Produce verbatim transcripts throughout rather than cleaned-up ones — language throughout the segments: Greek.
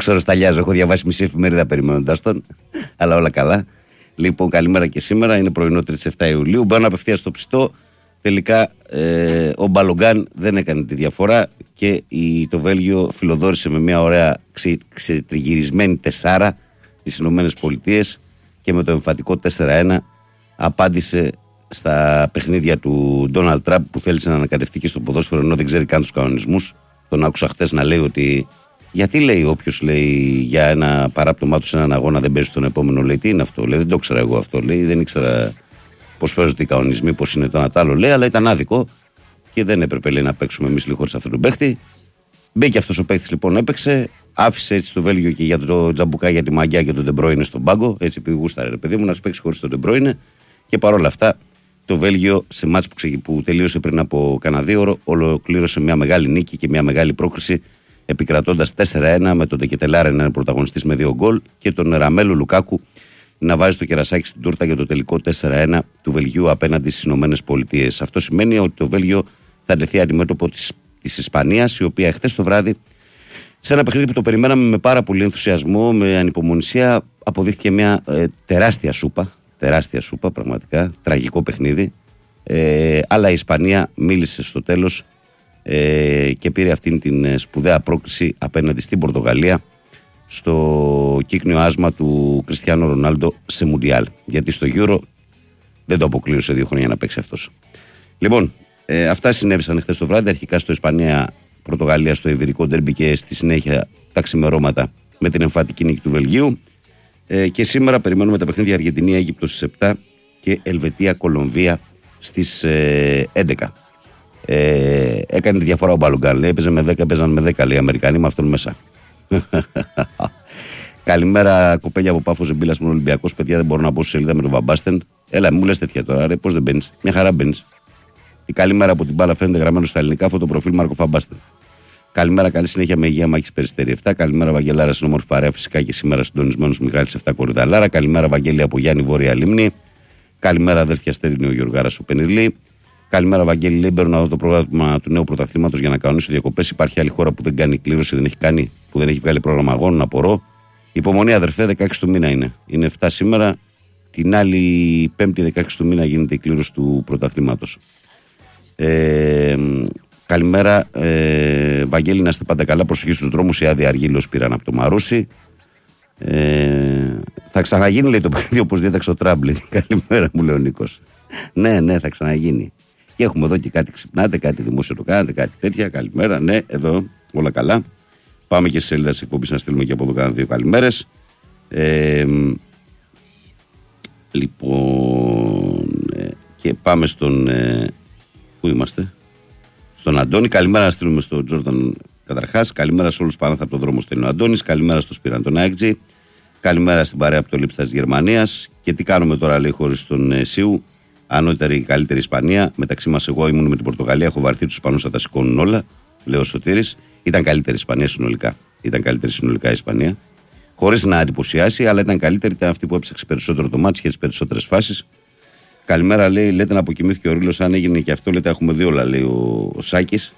ξέρω, σταλιάζω. Έχω διαβάσει μισή εφημερίδα περιμένοντας τον. Αλλά όλα καλά. Λοιπόν, καλημέρα και σήμερα. Είναι πρωινό τριάντα επτά Ιουλίου. Μπαίνω απευθείας στο ψητό. Τελικά ε, ο Μπαλογκάν δεν έκανε τη διαφορά και η, το Βέλγιο φιλοδόρησε με μια ωραία ξε, ξετριγυρισμένη τεσσάρα τις Ηνωμένες Πολιτείες και με το εμφατικό τέσσερα ένα απάντησε στα παιχνίδια του Ντόναλντ Τραμπ που θέλησε να ανακατευτεί και στο ποδόσφαιρο ενώ δεν ξέρει καν τους κανονισμούς. Τον άκουσα χτες να λέει ότι γιατί λέει όποιος λέει για ένα παράπτωμά του σε έναν αγώνα δεν παίζει τον επόμενο, λέει τι είναι αυτό, λέει δεν το ήξερα εγώ αυτό, λέει δεν ήξερα πώς παίζονται οι κανονισμοί, πώς είναι το ένα τ' άλλο, λέει, αλλά ήταν άδικο και δεν έπρεπε λέει, να παίξουμε εμείς λίγο χωρίς αυτόν τον παίχτη. Μπήκε αυτός ο παίχτης λοιπόν, έπαιξε, άφησε έτσι το Βέλγιο και για το Τζαμπουκά για τη Μαγκιά και τον Ντεμπρόινε στον πάγκο, έτσι επειδή γούσταρε ρε παιδί μου να σου παίξει χωρίς τον Ντεμπρόινε και παρόλα αυτά το Βέλγιο σε μάτς που, ξε... που τελείωσε πριν από κανένα δύο ώρο ολοκλήρωσε μια μεγάλη νίκη και μια μεγάλη πρόκριση επικρατώντας τέσσερα ένα με τον Ντεκετελάρε να είναι πρωταγωνιστής με δύο γκολ και τον Ραμέλο Λουκάκου να βάζει το κερασάκι στην τούρτα για το τελικό τέσσερα ένα του Βελγίου απέναντι στις Ηνωμένες Πολιτείες. Αυτό σημαίνει ότι το Βέλγιο θα τεθεί αντιμέτωπο της, της Ισπανίας, η οποία χθες το βράδυ, σε ένα παιχνίδι που το περιμέναμε με πάρα πολύ ενθουσιασμό, με ανυπομονησία, αποδείχθηκε μια ε, τεράστια σούπα. Τεράστια σούπα, πραγματικά. Τραγικό παιχνίδι. Ε, αλλά η Ισπανία μίλησε στο τέλος ε, και πήρε αυτήν την σπουδαία πρόκριση απέναντι στην Πορτογαλία στο κύκνιο άσμα του Κριστιάνο Ρονάλντο σε Μουντιάλ. Γιατί στο Euro δεν το αποκλείωσε δύο χρόνια να παίξει αυτός. Λοιπόν, ε, αυτά συνέβησαν χθες το βράδυ. Αρχικά στο Ισπανία-Πορτογαλία στο Ιβηρικό Ντέρμπι και στη συνέχεια τα ξημερώματα με την εμφατική νίκη του Βελγίου. Ε, και σήμερα περιμένουμε τα παιχνίδια Αργεντινή-Αίγυπτος στις επτά και Ελβετία-Κολομβία στις ε, έντεκα. Ε, έκανε τη διαφορά ο Μπαλογκάν. Έπαιζε με δέκα, έπαιζαν με δέκα λέει οι Αμερικανοί με αυτόν μέσα. Καλημέρα, κοπέλια από Πάφο Ζεμπίλα με Ολυμπιακό. Παιδιά, δεν μπορώ να πω στη σελίδα με τον Βαμπάστεν. Έλα, μου λε τέτοια τώρα, ρε, πώς δεν μπαίνει. Μια χαρά μπαίνει. Η καλημέρα από την μπάλα φαίνεται γραμμένο στα ελληνικά, φωτοπροφίλ Μάρκο Φαμπάστεν. Καλημέρα, καλή συνέχεια με υγεία Μάκης Περιστέρη επτά. Καλημέρα, Βαγγελάρα, στην όμορφη παρέα φυσικά και σήμερα συντονισμένο Μιχάλης επτά Κορυδαλάρα. Καλημέρα, Βαγγέλη από Γιάννη Βόρεια Λίμνη. Καλημέρα, αδέρφια Στέρινη ο Γιωργάρα ο Πενιλή. Καλημέρα, Βαγγέλη Λέμπερ, να δω το πρόγραμμα του νέου πρωταθλήματος για να κανονίσω διακοπές. Υπάρχει άλλη χώρα που δεν κάνει κλήρωση, δεν έχει κάνει, που δεν έχει βγάλει πρόγραμμα αγώνων, απορώ. Υπομονή, αδερφέ, δεκαέξι του μήνα είναι. Είναι επτά σήμερα. Την άλλη Πέμπτη, δεκαέξι του μήνα, γίνεται η κλήρωση του πρωταθλήματος. Ε, καλημέρα, ε, Βαγγέλη, να είστε πάντα καλά. Προσοχή στους δρόμους. Η άδεια αργύλος πήραν από το Μαρούσι. Ε, θα ξαναγίνει, λέει το παιχνίδι, όπως διέταξε ο Τραμπ. Καλημέρα, μου λέει ο Νίκος. Ναι, ναι, θα ξαναγίνει. Και έχουμε εδώ και κάτι ξυπνάτε, κάτι δημόσιο το κάνετε, κάτι τέτοια. Καλημέρα, ναι, εδώ όλα καλά. Πάμε και στη σελίδα της εκπομπής να στείλουμε και από εδώ κάνα δύο καλημέρες. Ε, λοιπόν, ε, και πάμε στον. Ε, πού είμαστε? Στον Αντώνη. Καλημέρα να στείλουμε στον Τζόρνταν καταρχάς. Καλημέρα σε όλους πάνω από τον δρόμο στέλνει ο Αντώνης. Καλημέρα στο Σπύραν τον Άικτζη. Καλημέρα στην παρέα από το Λίπστα της Γερμανίας. Και τι κάνουμε τώρα, λέει, χωρίς τον ε, Σιου. Ανώτερη η καλύτερη Ισπανία. Μεταξύ μας, εγώ ήμουν με την Πορτογαλία. Έχω βαρθεί τους Ισπανούς, θα τα σηκώνουν όλα. Λέει ο Σωτήρης. Ήταν καλύτερη η Ισπανία συνολικά. Ήταν καλύτερη συνολικά η Ισπανία. Χωρίς να εντυπωσιάσει, αλλά ήταν καλύτερη. Ήταν αυτή που έψαξε περισσότερο το μάτι και τις περισσότερες φάσεις. Καλημέρα, λέει. Λέτε να αποκοιμήθηκε ο Ρήλος. Αν έγινε και αυτό, λέτε έχουμε δύο όλα, λέει ο, ο Σάκης.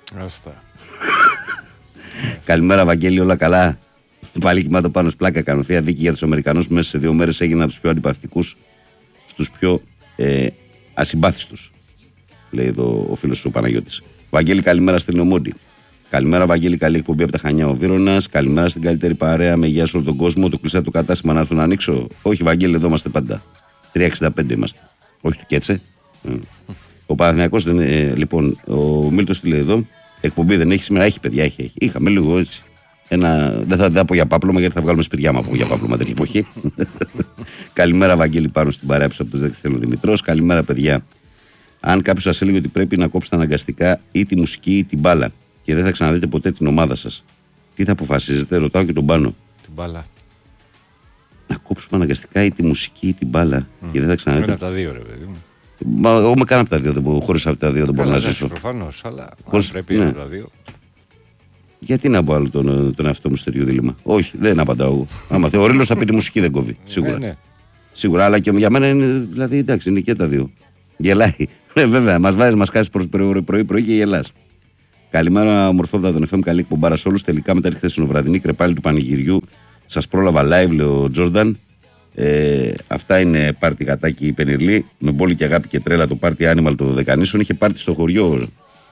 Καλημέρα, Βαγγέλη, όλα καλά. Πάλι κοιμάτω πάνω πλάκα. Κάνω θεία δίκη για τους Αμερικανούς που μέσα σε δύο μέρες έγιναν από τους πιο αντιπαθητικούς στους πιο ε, ασυμπάθιστους. Λέει εδώ ο φίλος ο Παναγιώτης. Βαγγέλη, καλημέρα στην Ομόντι. Καλημέρα, Βαγγέλη, καλή εκπομπή από τα Χανιά ο Βύρονας. Καλημέρα στην καλύτερη παρέα με υγεία σε όλο τον κόσμο. Το κλειστά του κατάστημα να έρθω να ανοίξω. Όχι, Βαγγέλη, εδώ είμαστε πάντα. τριακόσια εξήντα πέντε είμαστε. Όχι του Κέτσε. Mm. Ο Παναθηναϊκός δεν. Ε, λοιπόν, ο Μίλτος τι λέει εδώ. Εκπομπή δεν έχει σήμερα. Έχει, παιδιά, έχει. έχει. Είχαμε λίγο έτσι. Ένα, δεν θα, θα πω για πάπλωμα γιατί θα βγάλουμε σπηριά μου από για πάπλωμα τέτοια εποχή. Καλημέρα, Βαγγέλη, πάνω στην παρέα από του δέκα θέλω Δημητρός. Καλημέρα, παιδιά. Αν κάποιο σας έλεγε ότι πρέπει να κόψετε αναγκαστικά ή τη μουσική ή την μπάλα και δεν θα ξαναδείτε ποτέ την ομάδα σας, τι θα αποφασίζετε, ρωτάω και τον Πάνο. Την μπάλα. Να κόψουμε αναγκαστικά ή τη μουσική ή την μπάλα mm. και δεν θα ξαναδείτε. Ένα από τα δύο, ρε παιδί μου. Μα εγώ με κάνω από τα δύο, χωρίς αυτά τα δύο δεν μπορώ να ζήσω. Προφανώς, αλλά χωρίς, πρέπει ναι. από τα δύο. Γιατί να πω άλλο τον, τον εαυτό μου στο τέτοιο δίλημμα. Όχι, δεν απαντάω εγώ. Άμα ο Ρήλος θα πει τη μουσική δεν κόβει. Σίγουρα. Ναι, ναι. Σίγουρα, αλλά και για μένα είναι, δηλαδή εντάξει, είναι και τα δύο. Γελάει. Ναι, βέβαια, μας βάζεις, μας κάθεις πρωί-πρωί και γελάς. Καλημέρα, ομορφόδα των εφ εμ. Καλή εκπομπάρα σε όλους. Τελικά μετά τη χθεσινοβραδινή κρεπάλη του πανηγυριού, σας πρόλαβα live, λέει ο Τζόρνταν. Ε, αυτά είναι πάρτι γατάκι Πενιρλή. Με μπόλη και αγάπη και τρέλα το πάρτι Animal των Δωδεκανήσων. Είχε πάρτι στο χωριό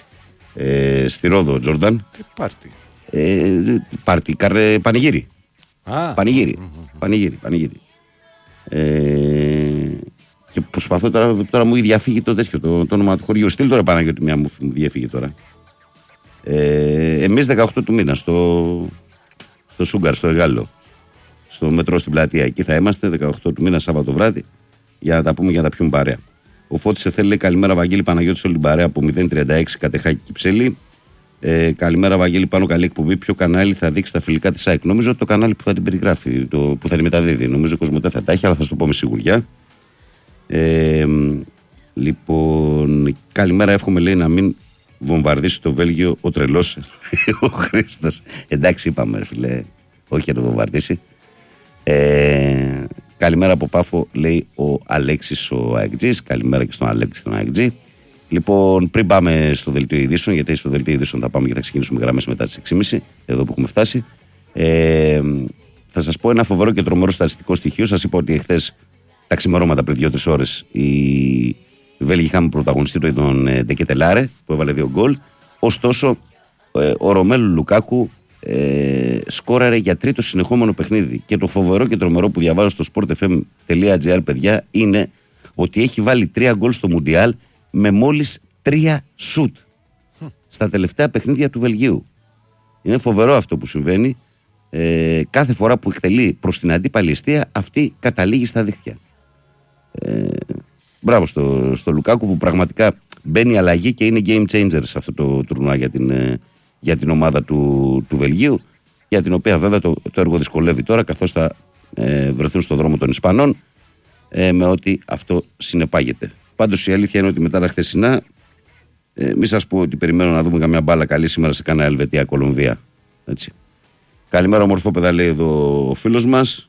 ε, στη Ρόδο ο Τζόρνταν. Τι πάρτι? Ε, πάρτι, καρε, πανηγύρι. Α, πανηγύρι. Mm-hmm. Πανηγύρι, πανηγύρι. Ε, και προσπαθώ τώρα, τώρα μου έχει διαφύγει το τέτοιο, το, το όνομα του χωριού. Στείλ τώρα Παναγιώτη, μια μου διαφύγει τώρα. Ε, εμείς δεκαοκτώ του μήνα στο, στο Σούγκαρ, στο Εγάλο, στο μετρό στην πλατεία. Εκεί θα είμαστε δεκαοκτώ του μήνα Σάββατο βράδυ για να τα πούμε, για να τα πιούμε παρέα. Ο Φώτης Εθέλ λέει καλημέρα Βαγγέλη Παναγιώτη σε όλη την παρέα από μηδέν τριάντα έξι Κατεχάκη Κυψέλη. Ε, καλημέρα Βαγγέλη, πάνω καλή εκπομπή. Ποιο κανάλι θα δείξει τα φιλικά της ΑΕΚ? Νομίζω το κανάλι που θα την περιγράφει, το, που θα την μεταδίδει. Νομίζω ο Κοσμοτέ θα τα έχει, αλλά θα σου το πω με σιγουριά. Ε, λοιπόν, καλημέρα, εύχομαι λέει να μην βομβαρδίσει το Βέλγιο ο τρελός ο Χρήστος. Εντάξει, είπαμε, φίλε, όχι να το βομβαρδίσει. Ε, καλημέρα από Πάφο, λέει ο Αλέξης ο ΑΕΚΤΖΙς. Καλημέρα και στον Αλέξη τον ΑΕΚΤΖΙ. Λοιπόν, πριν πάμε στο δελτίο ειδήσεων, γιατί στο δελτίο ειδήσεων θα πάμε και θα ξεκινήσουμε γραμμές μετά τις έξι και μισή, εδώ που έχουμε φτάσει. Ε, θα σας πω ένα φοβερό και τρομερό στατιστικό στοιχείο. Σας είπα ότι εχθές τα ξημερώματα πριν δύο-τρεις ώρες οι Βέλγοι είχαν πρωταγωνιστεί τον Ντεκετελάρε που έβαλε δύο γκολ. Ωστόσο, ο Ρωμέλου Λουκάκου ε, σκόραρε για τρίτο συνεχόμενο παιχνίδι. Και το φοβερό και τρομερό που διαβάζω στο σπορτ εφ εμ τελεία τζι άρ, παιδιά, είναι ότι έχει βάλει τρία γκολ στο Μουντιάλ με μόλις τρία σουτ στα τελευταία παιχνίδια του Βελγίου. Είναι φοβερό αυτό που συμβαίνει. Ε, κάθε φορά που εκτελεί προς την αντίπαλη εστία, αυτή καταλήγει στα δίχτυα. Ε, μπράβο στο, στο Λουκάκου που πραγματικά μπαίνει αλλαγή και είναι game changer σε αυτό το τουρνουά για την, για την ομάδα του, του Βελγίου, για την οποία βέβαια το, το έργο δυσκολεύει τώρα, καθώς θα ε, βρεθούν στον δρόμο των Ισπανών, ε, με ό,τι αυτό συνεπάγεται. Πάντως η αλήθεια είναι ότι μετά τα χθεσινά, ε, μη σας πω ότι περιμένω να δούμε καμιά μπάλα καλή σήμερα σε κάνα Ελβετία Κολομβία. Έτσι. Καλημέρα ομορφόπεδα, λέει εδώ ο φίλος μας.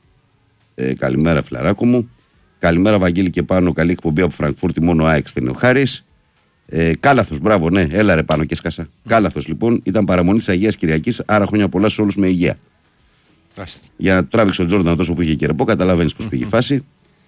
Ε, καλημέρα φιλαράκο μου. Καλημέρα Βαγγέλη και πάνω, καλή εκπομπή από Φραγκφούρτη, μόνο ΑΕΚ στην ο Χάρης. Ε, Κάλαθος, μπράβο, ναι, έλα ρε πάνω και σκάσα. Mm. Κάλαθος λοιπόν, ήταν παραμονή της Αγίας Κυριακής, άρα χρόνια πολλά σε όλους με υγεία. Φάστη. Για να τράβηξε ο Τζόρνταν τόσο που είχε και ρεπό, καταλαβαίνεις πως πήγε η φάση.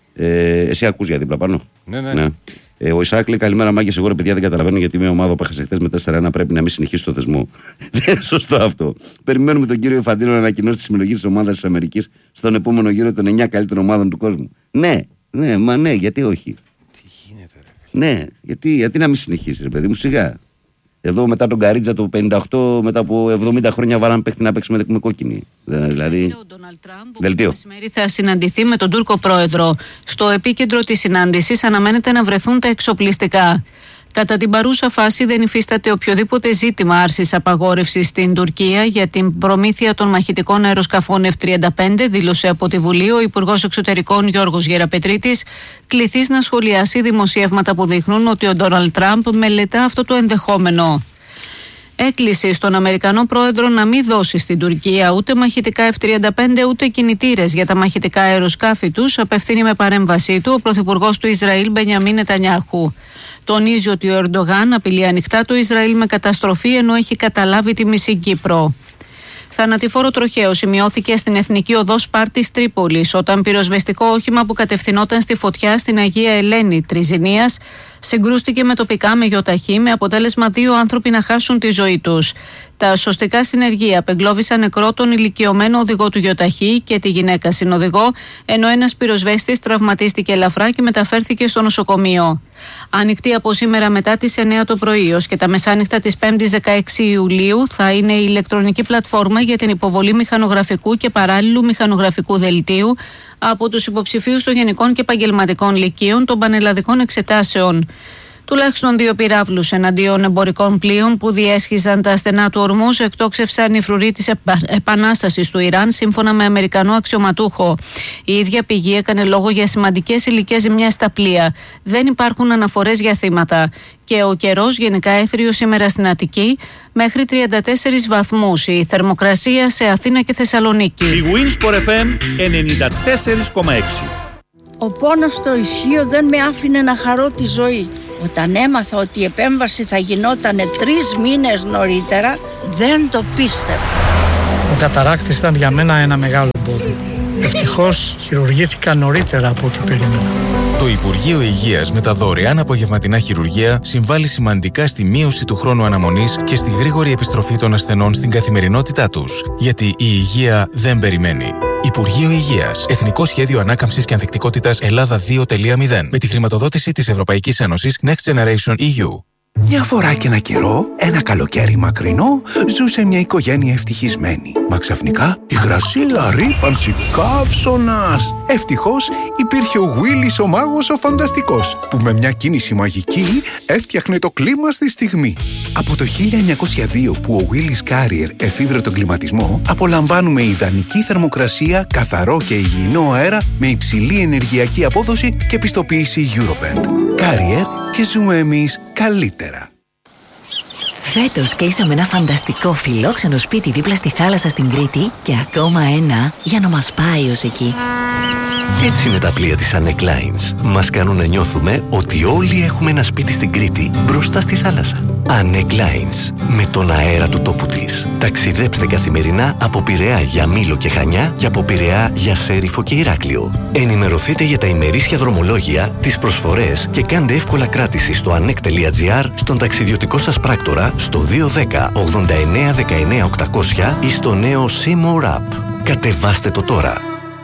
Ε, εσύ ακούς για δίπλα πάνω? Ναι, ναι. ναι. Ε, ο Ισάκ λέει καλημέρα μάγκες. Εγώ ρε παιδιά δεν καταλαβαίνω γιατί μια ομάδα που έχασε χθες με τέσσερα ένα πρέπει να μην συνεχίσει το θεσμό. Δεν είναι σωστό αυτό. Περιμένουμε τον κύριο Εφαντίνο να ανακοινώσει τη συμμετοχή της ομάδας της Αμερικής στον επόμενο γύρο των εννιά καλύτερων ομάδων του κόσμου. Ναι, ναι, μα ναι, γιατί όχι? Τι γίνεται, ρε. Ναι, γιατί, γιατί να μην συνεχίσει, ρε παιδί μου, σιγά. Εδώ μετά τον Καρίτζα το πενήντα οκτώ, μετά από εβδομήντα χρόνια βάλαμε παίχτη να παίξει με, με κόκκινη. Δηλαδή. Ο Ντόναλντ Τραμπ, που το μεσημέρι θα συναντηθεί με τον Τούρκο πρόεδρο. Στο επίκεντρο της συνάντησης αναμένεται να βρεθούν τα εξοπλιστικά. Κατά την παρούσα φάση δεν υφίσταται οποιοδήποτε ζήτημα άρσης απαγόρευσης στην Τουρκία για την προμήθεια των μαχητικών αεροσκαφών εφ τριάντα πέντε, δήλωσε από τη Βουλή ο Υπουργός Εξωτερικών Γιώργος Γεραπετρίτης, κληθής να σχολιάσει δημοσιεύματα που δείχνουν ότι ο Ντόναλντ Τραμπ μελετά αυτό το ενδεχόμενο. Έκκληση στον Αμερικανό πρόεδρο να μην δώσει στην Τουρκία ούτε μαχητικά εφ τριάντα πέντε ούτε κινητήρες για τα μαχητικά αεροσκάφη τους, απευθύνει με παρέμβασή του ο Πρωθυπουργός του Ισραήλ Μπενιαμίν Νετανιάχου. Τονίζει ότι ο Ερντογάν απειλεί ανοιχτά το Ισραήλ με καταστροφή ενώ έχει καταλάβει τη μισή Κύπρο. Θανατηφόρο τροχαίο σημειώθηκε στην Εθνική Οδό Σπάρτης Τρίπολης όταν πυροσβεστικό όχημα που κατευθυνόταν στη φωτιά στην Αγία Ελένη Τριζηνίας συγκρούστηκε με τοπικά με γιοταχή με αποτέλεσμα δύο άνθρωποι να χάσουν τη ζωή τους. Τα σωστικά συνεργεία απεγκλώβησαν νεκρό τον ηλικιωμένο οδηγό του γιοταχή και τη γυναίκα συνοδηγό, ενώ ένας πυροσβέστης τραυματίστηκε ελαφρά και μεταφέρθηκε στο νοσοκομείο. Ανοιχτή από σήμερα μετά τις εννιά το πρωί ως και τα μεσάνυχτα της πέμπτης δεκαέξι Ιουλίου θα είναι η ηλεκτρονική πλατφόρμα για την υποβολή μηχανογραφικού και παράλληλου μηχανογραφικού δελτίου από τους υποψηφίους των γενικών και επαγγελματικών λυκείων των πανελλαδικών εξετάσεων. Τουλάχιστον δύο πυράβλους εναντίον εμπορικών πλοίων που διέσχιζαν τα στενά του Ορμούζ εκτόξευσαν οι φρουροί της επα... επανάστασης του Ιράν, σύμφωνα με Αμερικανό αξιωματούχο. Η ίδια πηγή έκανε λόγο για σημαντικές υλικές ζημιές στα πλοία. Δεν υπάρχουν αναφορές για θύματα. Και ο καιρός γενικά έθριο σήμερα στην Αττική μέχρι τριάντα τέσσερις βαθμούς. Η θερμοκρασία σε Αθήνα και Θεσσαλονίκη. Η Winsport εφ εμ ενενήντα τέσσερα κόμμα έξι. Ο πόνος στο ισχύο δεν με άφηνε να χαρώ τη ζωή. Όταν έμαθα ότι η επέμβαση θα γινόταν τρεις μήνες νωρίτερα, δεν το πίστευα. Ο καταράκτης ήταν για μένα ένα μεγάλο εμπόδιο. Ευτυχώς χειρουργήθηκα νωρίτερα από ό,τι περίμενα. Το Υπουργείο Υγείας με τα δωρεάν απογευματινά χειρουργεία συμβάλλει σημαντικά στη μείωση του χρόνου αναμονής και στη γρήγορη επιστροφή των ασθενών στην καθημερινότητά τους. Γιατί η υγεία δεν περιμένει. Υπουργείο Υγείας. Εθνικό Σχέδιο Ανάκαμψης και Ανθεκτικότητας Ελλάδα δύο τελεία μηδέν. Με τη χρηματοδότηση της Ευρωπαϊκής Ένωσης Next Generation ι γιου. Μια φορά και ένα καιρό, ένα καλοκαίρι μακρινό, ζούσε μια οικογένεια ευτυχισμένη. Μα ξαφνικά, υγρασία, ρύπανση, καύσωνας. Ευτυχώς υπήρχε ο Willis ο μάγος ο φανταστικός, που με μια κίνηση μαγική έφτιαχνε το κλίμα στη στιγμή. Από το χίλια εννιακόσια δύο που ο Willis Carrier εφήβρε τον κλιματισμό, απολαμβάνουμε ιδανική θερμοκρασία, καθαρό και υγιεινό αέρα με υψηλή ενεργειακή απόδοση και πιστοποίηση Eurovent. Carrier, και ζούμε εμείς καλύτερα. Φέτος κλείσαμε ένα φανταστικό φιλόξενο σπίτι δίπλα στη θάλασσα στην Κρήτη και ακόμα ένα για να μας πάει ως εκεί. Έτσι είναι τα πλοία της Anec Lines. Μας κάνουν να νιώθουμε ότι όλοι έχουμε ένα σπίτι στην Κρήτη μπροστά στη θάλασσα. Anec Lines. Με τον αέρα του τόπου της. Ταξιδέψτε καθημερινά από Πειραιά για Μήλο και Χανιά και από Πειραιά για Σέριφο και Ηράκλειο. Ενημερωθείτε για τα ημερήσια δρομολόγια, τις προσφορές και κάντε εύκολα κράτηση στο anec τελεία gr, στον ταξιδιωτικό σας πράκτορα, στο δύο ένα μηδέν ογδόντα εννέα δεκαεννέα οκτακόσια ή στο νέο Seymour App. Κατεβάστε το τώρα.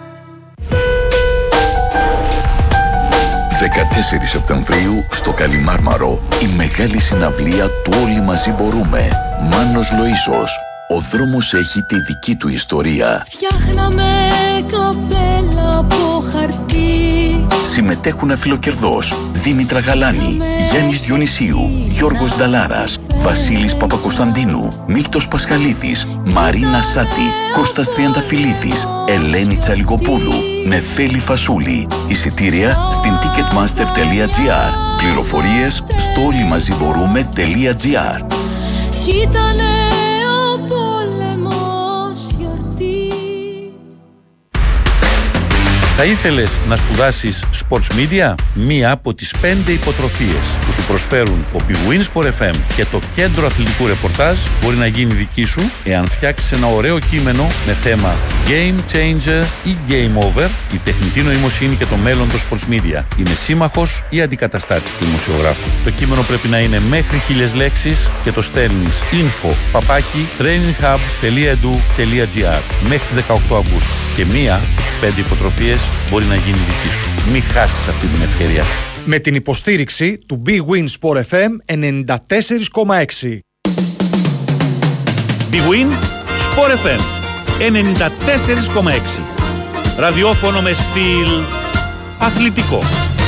δεκατέσσερις Σεπτεμβρίου στο Καλιμάρμαρο, η μεγάλη συναυλία του Όλοι Μαζί Μπορούμε. Μάνος Λοΐσος. Ο δρόμος έχει τη δική του ιστορία. Φτιάχναμε καπέλα από χαρτί. Συμμετέχουν αφιλοκερδός Δήμητρα Γαλάνη, Γιάννης Διονυσίου, Γιώργος Νταλάρας, Βασίλης Παπακοσταντίνου, Μίλτος Πασχαλίδης, Μαρίνα Σάτη, Κώστας Τριανταφυλλίδης, Ελένη Τσαλιγοπούλου, Νεφέλη Φασούλη. Εισιτήρια στην ticketmaster τελεία gr. Πληροφορίες στο όλοιμαζιμπορούμε τελεία gr. Κοίτανε ο πόλεμος γιορτή. Θα ήθελες να σπουδάσεις Sports Media? Μία από τις πέντε υποτροφίες που σου προσφέρουν ο Big Win Sport εφ εμ και το Κέντρο Αθλητικού Ρεπορτάζ μπορεί να γίνει δική σου εάν φτιάξεις ένα ωραίο κείμενο με θέμα Game Changer ή Game Over. Η τεχνητή νοημοσύνη και το μέλλον των Sports Media είναι σύμμαχος ή αντικαταστάτης του δημοσιογράφου. Το κείμενο πρέπει να είναι μέχρι χίλιες λέξεις και το στέλνεις info παπάκι traininghub τελεία edu τελεία gr μέχρι τις δεκαοκτώ Αυγούστου. Και μία από τις πέντε υποτροφίες μπορεί να γίνει δική σου. Μην χάσεις αυτή την ευκαιρία. Με την υποστήριξη του Big Win Sport εφ εμ ενενήντα τέσσερα κόμμα έξι. Big Win Sport εφ εμ ενενήντα τέσσερα κόμμα έξι. Ραδιόφωνο με στυλ αθλητικό.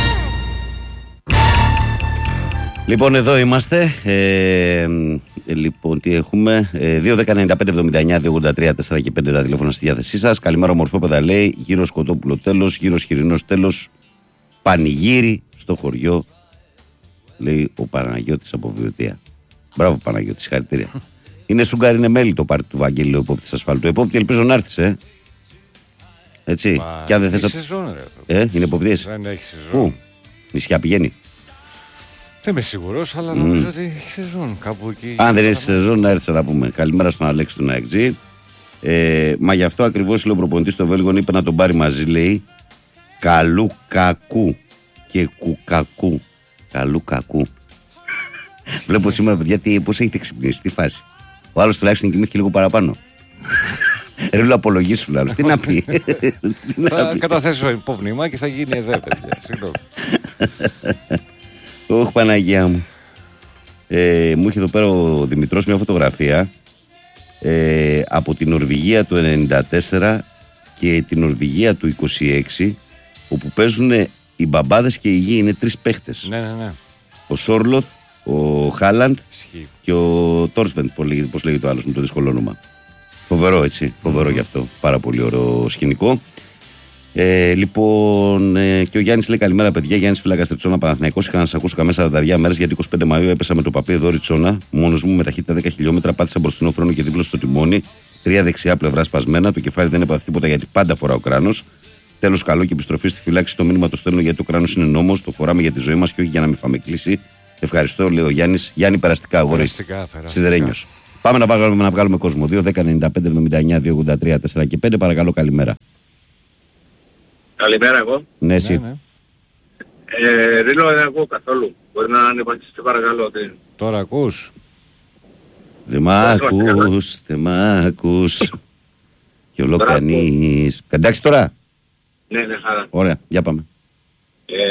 Λοιπόν, εδώ είμαστε. Ε, λοιπόν, τι έχουμε. Ε, δύο δέκα ενενήντα πέντε εβδομήντα εννέα δύο ογδόντα τρία τέσσερα και πέντε τα τηλέφωνα στη διάθεσή σας. Καλημέρα, ομορφόπεδα, λέει. Γύρω Σκοτόπουλο τέλος. Γύρω Χοιρινός τέλος. Πανηγύρι στο χωριό, λέει ο Παναγιώτης από Βιωτία. Μπράβο, Παναγιώτη, συγχαρητήρια. Είναι σουγκάρι, είναι μέλη το πάρτι του Βαγγέλη, ο επόπτης ασφάλτου. Επόπτη, ελπίζω να έρθεις, ε. Έτσι. Μα, και αν δεν θες. Σεζόν, ρε. Ε, είναι εποπτής. Δεν έχει σεζόν. Πού, νησιά πηγαίνει. Δεν είμαι σίγουρος, αλλά νομίζω mm. ότι έχει σεζόν κάπου εκεί. Αν δεν έχει σεζόν, να έρθει να πούμε. Καλημέρα στον Αλέξη του ΝΑΕΚΤΖΙ. Ε, μα γι' αυτό ακριβώς λέει ο προπονητής του Βέλγων, είπε να τον πάρει μαζί, λέει. Καλού κακού και κουκακού. Καλού κακού. Βλέπω σήμερα, παιδιά, πώς έχετε ξυπνήσει, τι φάση. Ο άλλος τουλάχιστον κοιμήθηκε λίγο παραπάνω. Ρε, να απολογήσουν άλλους. Τι να πει. Θα καταθέσω υπόμνημα και θα γίνει εδώ, παιδιά. Συγγνώμη. Όχι, Παναγία μου. Ε, μου είχε εδώ πέρα ο Δημητρός μια φωτογραφία ε, από την Νορβηγία του ενενήντα τέσσερα και την Νορβηγία του είκοσι έξι, όπου παίζουν οι μπαμπάδες και οι γη, είναι τρεις παίχτες. Ναι, ναι, ναι. Ο Σόρλοθ, ο Χάλαντ και ο Τόρσβεντ, πώς λέγεται το άλλος με το δύσκολο όνομα. Φοβερό, έτσι. Φοβερό mm-hmm. γι' αυτό. Πάρα πολύ ωραίο σκηνικό. Ε, λοιπόν, ε, και ο Γιάννης λέει καλημέρα, παιδιά. Γιάννης Φυλάκας Τριτσόνα Παναθηναϊκός. Είχα να σας ακούσω καμία σαράντα μέρες γιατί είκοσι πέντε Μαΐου έπεσα με το παπί εδώ Ριτσόνα. Μόνος μου με ταχύτητα δέκα χιλιόμετρα. Πάτησα μπροστινό φρένο και δίπλα στο τιμόνι. Τρία δεξιά πλευρά σπασμένα. Το κεφάλι δεν έπαθε τίποτα γιατί πάντα φοράω κράνος. Τέλος, καλό και επιστροφή στη φυλάξη. Το μήνυμα το στέλνω γιατί ο κράνος είναι νόμος. Το φοράμε για τη ζωή μας και όχι για να μην φάμε κλίση. Ευχαριστώ, λέει ο Γιάννης. Γιάννη, περαστικά, αγόρι. Σιδερένιος. Πάμε να βγάλουμε, να βγάλουμε κόσμο. δύο δέκα ενενήντα πέντε εβδομήντα εννιά δύο ογδόντα τρία τέσσερα και πέντε. Παρακαλώ, καλημέρα. Καλημέρα, εγώ. Ναι, εσύ. Ναι, ναι. Ε, Ρίλο, δεν ακούω καθόλου. Μπορεί να ανεπαρκιστεί, παρακαλώ. Τι... Τώρα ακούς. Δεν μ' ακούς, δεν μ' ακούς. Και όλο κανείς. Εντάξει τώρα. Ναι, ναι, χαρά. Ωραία, για πάμε. Ε,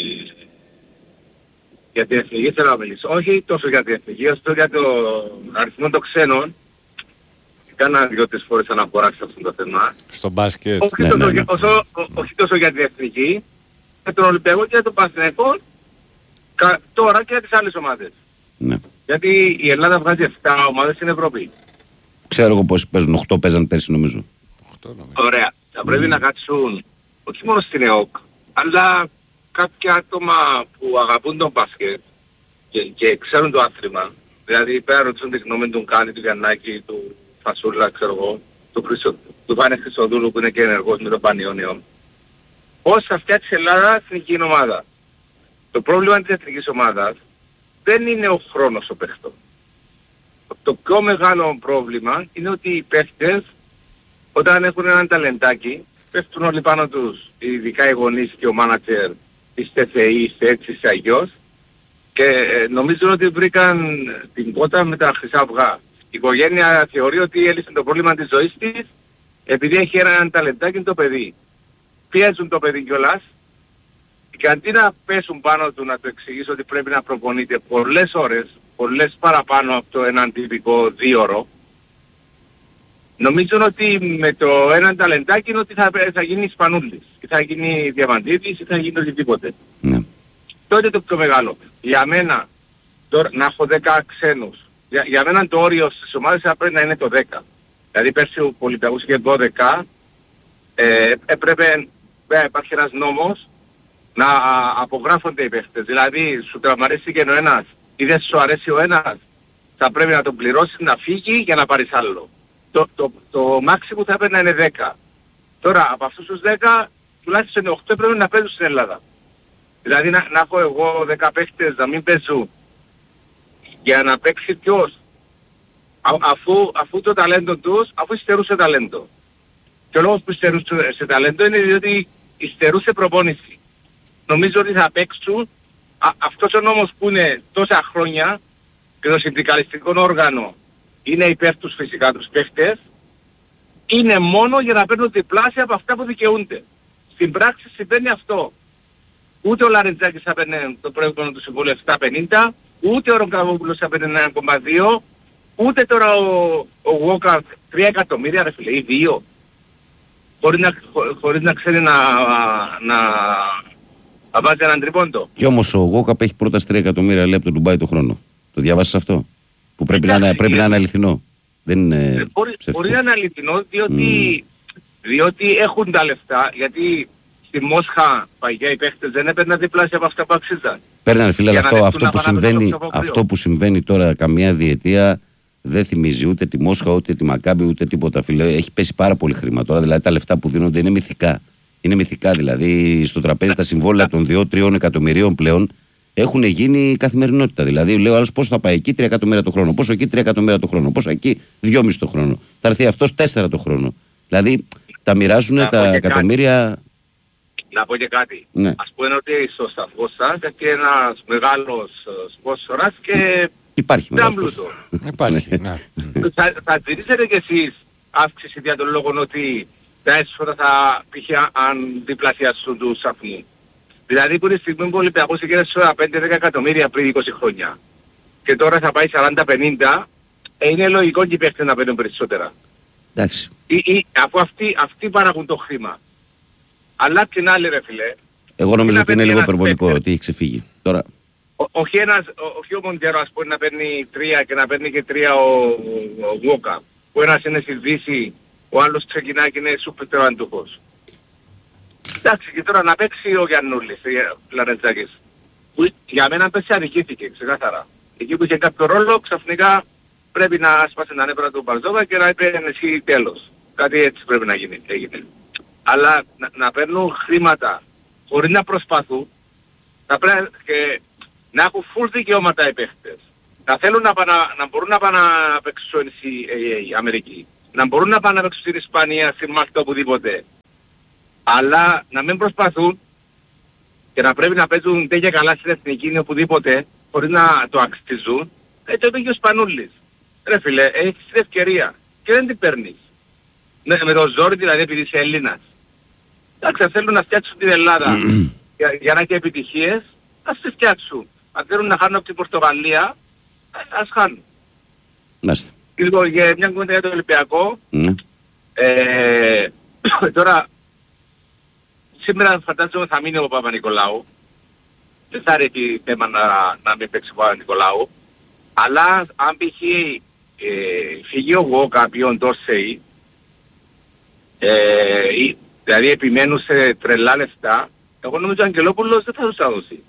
για την εθνική θέλω να μιλήσω. Όχι τόσο για την εθνική, όσο για το αριθμό των ξένων. Κάνα δύο-τρεις φορές αναφορά σε αυτό το θέμα. Στο μπάσκετ. Όχι, ναι, τόσο, ναι, ναι. Όσο, όχι τόσο για την εθνική, για τον Ολυμπιακό και για τον Παναθηναϊκό, τώρα και για τις άλλες ομάδες. Ναι. Γιατί η Ελλάδα βγάζει επτά ομάδες στην Ευρώπη. Ξέρω εγώ πόσοι παίζουν, οκτώ παίζαν πέρσι νομίζω. Ωραία. Θα πρέπει mm. να κάτσουν όχι μόνο στην ΕΟΚ, αλλά κάποια άτομα που αγαπούν τον μπάσκετ και, και ξέρουν το άθλημα. Δηλαδή πέρα ρωτήσουν τη γνώμη του Κάνη, του Γιαννάκη, του Φασούλα, ξέρω εγώ, του, Χρυσο, του Πάνε Χρυσοδούλου που είναι και ενεργός με τον Πανιόνιο. Πώς θα φτιάξει η Ελλάδα εθνική ομάδα. Το πρόβλημα της εθνικής ομάδας δεν είναι ο χρόνος ο παίχτων. Το πιο μεγάλο πρόβλημα είναι ότι οι παίχτες όταν έχουν έναν ταλεντάκι πέφτουν όλοι πάνω τους, ειδικά οι γονείς και ο μάνατζερ, είστε θεοί, είστε έτσι, είστε αγιώς και ε, νομίζουν ότι βρήκαν την πότα με τα χρυσά αυγά. Η οικογένεια θεωρεί ότι έλυσε το πρόβλημα της ζωής της επειδή έχει έναν ταλεντάκι το παιδί. Πιέζουν το παιδί κιόλας και αντί να πέσουν πάνω του να το εξηγήσω ότι πρέπει να προπονείται πολλές ώρες, πολλές παραπάνω από το έναν τυπικό δύο ώρο, νομίζουν ότι με το έναν ταλεντάκι είναι ότι θα, θα γίνει Ισπανούλης, ή θα γίνει Διαμαντίδης, ή θα γίνει οτιδήποτε. Ναι. Τότε το πιο μεγάλο. Για μένα, τώρα, να έχω δέκα ξένους, για, για μένα το όριο στις ομάδες θα πρέπει να είναι το δέκα. Δηλαδή πέρσι ο Πολυταγούς είχε δώδεκα, ε, έπρεπε να υπάρχει ένας νόμος να απογράφονται οι παίχτες. Δηλαδή σου τραυματίστηκε ο ένας ή δεν σου αρέσει ο ένας, θα πρέπει να τον πληρώσεις να φύγει για να πάρεις άλλο. Το, το, το μάξιμου θα έπρεπε να είναι δέκα. Τώρα από αυτούς τους δέκα τουλάχιστον οκτώ πρέπει να παίζουν στην Ελλάδα. Δηλαδή να, να έχω εγώ δέκα παίχτες να μην παίζουν για να παίξει ποιος. Α, αφού, αφού το ταλέντο τους, αφού υστερούσε ταλέντο. Και ο λόγος που υστερούσε σε ταλέντο είναι διότι υστερούσε προπόνηση. Νομίζω ότι θα παίξουν α, αυτός ο νόμος που είναι τόσα χρόνια και το συνδικαλιστικό όργανο είναι υπέρ τους φυσικά τους παίχτες, είναι μόνο για να παίρνουν διπλάσια από αυτά που δικαιούνται. Στην πράξη συμβαίνει αυτό. Ούτε ο Λαρετζάκης θα παίρνει το προηγούμενο του συμβόλαιο επτακόσια πενήντα, ούτε ο Ρογκαβόπουλος θα παίρνει ένα κόμμα δύο, ούτε τώρα ο, ο Γουόκαρτ τρία εκατομμύρια ρε φίλε, ή δύο. Χωρίς να, χω, χωρίς να ξέρει να, να, να βάζει έναν τριπόντο. Κι όμως ο Γουόκαρτ έχει πρόταση τρία εκατομμύρια λέει από το Ντουμπάι το χρόνο. Το διαβάσεις αυτό? Που πρέπει, να, είναι, πρέπει να είναι αληθινό. Δεν είναι μπορεί, μπορεί να είναι αληθινό διότι, mm. διότι έχουν τα λεφτά, γιατί στη Μόσχα παγιά οι παίχτες δεν έπαιρναν διπλάσια από αυτά που αξίζαν. Παίρνανε φίλε, αλλά αυτό, αυτό, που συμβαίνει, αυτό που συμβαίνει τώρα καμιά διετία δεν θυμίζει ούτε τη Μόσχα, ούτε τη Μακάμπη, ούτε τίποτα φίλε. Έχει πέσει πάρα πολύ χρήμα τώρα, δηλαδή τα λεφτά που δίνονται είναι μυθικά. Είναι μυθικά δηλαδή στο τραπέζι τα συμβόλαια των δύο τρία εκατομμυρίων πλέον έχουν γίνει καθημερινότητα. Δηλαδή, λέω άλλο πόσο θα πάει εκεί τρία εκατομμύρια το χρόνο, πόσο εκεί τρία εκατομμύρια το χρόνο, πόσο εκεί δυόμισι το χρόνο. Θα έρθει αυτό τέσσερα το χρόνο. Δηλαδή, τα μοιράζουν τα εκατομμύρια. Κάτι. Να πω και κάτι. Ναι. Ας πούμε ότι στο σταθμό σας έχει ένας μεγάλος σπόσορας και υπάρχει μεγάλος πλούτο. Υπάρχει, ναι. Θα, θα τηρήσετε κι εσείς αύξηση για τον λόγο ότι τα έσοδα θα π.χ. αν διπλασιάσουν τους σταθμούς. Δηλαδή που τη στιγμή που ο Ολυμπιακός είχε σαράντα πέντε δέκα εκατομμύρια πριν είκοσι χρόνια και τώρα θα πάει σαράντα πενήντα, είναι λογικό και οι παίχτες να παίρνουν περισσότερα. Εντάξει. Ή, ή, αφού αυτοί, αυτοί παράγουν το χρήμα. Αλλά απ' την άλλη ρε φίλε. Εγώ νομίζω ότι είναι λίγο υπερβολικό παίχτες, ότι έχει ξεφύγει. Τώρα... Ο, όχι, ένας, ο, όχι ο Μοντέρο ας πούμε να παίρνει τρία και να παίρνει και τρία ο, ο Γουόκα. Που ένας είναι στη Δύση, ο άλλος ξεκινά και είναι σούπερ τεραντούχος. Εντάξει, και τώρα να παίξει ο Γιαννούλης, ο Λαρετζάκης. Για μένα πέσει αδικήθηκε, ξεκάθαρα. Εκεί που είχε κάποιο ρόλο, ξαφνικά πρέπει να σπάσει τα νεύρα του Μπαρζόβα και να είπε εσύ τέλος. Κάτι έτσι πρέπει να γίνει. Έγινε. Αλλά να, να παίρνουν χρήματα χωρίς να προσπαθούν, να, πρέπει, και, να έχουν full δικαιώματα οι παίχτες. Να θέλουν να, να, να μπορούν να πάνε να παίξουν η Αμερική. Να μπορούν να πάνε να παίξουν στην Ισπανία, στη Μάλτα, οπουδήποτε. Αλλά να μην προσπαθούν και να πρέπει να παίζουν τέτοια καλά στην εθνική ή οπουδήποτε, χωρίς να το αξίζουν. Έτσι το πήγε ο Σπανούλης. Ρε φίλε, έχεις την ευκαιρία και δεν την παίρνεις. Με, με το ζόρι δηλαδή επειδή είσαι Έλληνας. Εντάξει, θέλουν να φτιάξουν την Ελλάδα για, για να έχει επιτυχίες, ας τη φτιάξουν. Αν θέλουν να χάνουν από την Πορτογαλία, ας χάνουν. Μάλιστα. Λοιπόν, για μια κουβέντα για το Ολυμπιακό. Mm. Ε, τώρα, σήμερα φαντάζομαι θα μείνει ο Παπα-Νικολάου. Δεν θα αρέσει θέμα να, να μην παίξει ο Παπα-Νικολάου. Αλλά αν π.χ. Ε, φύγει ο Γο κάποιον Ντόρσεϊ, ε, δηλαδή επιμένουν σε τρελά λεφτά, εγώ νομίζω ο Αγγελόπουλος δεν θα τους τα δώσει.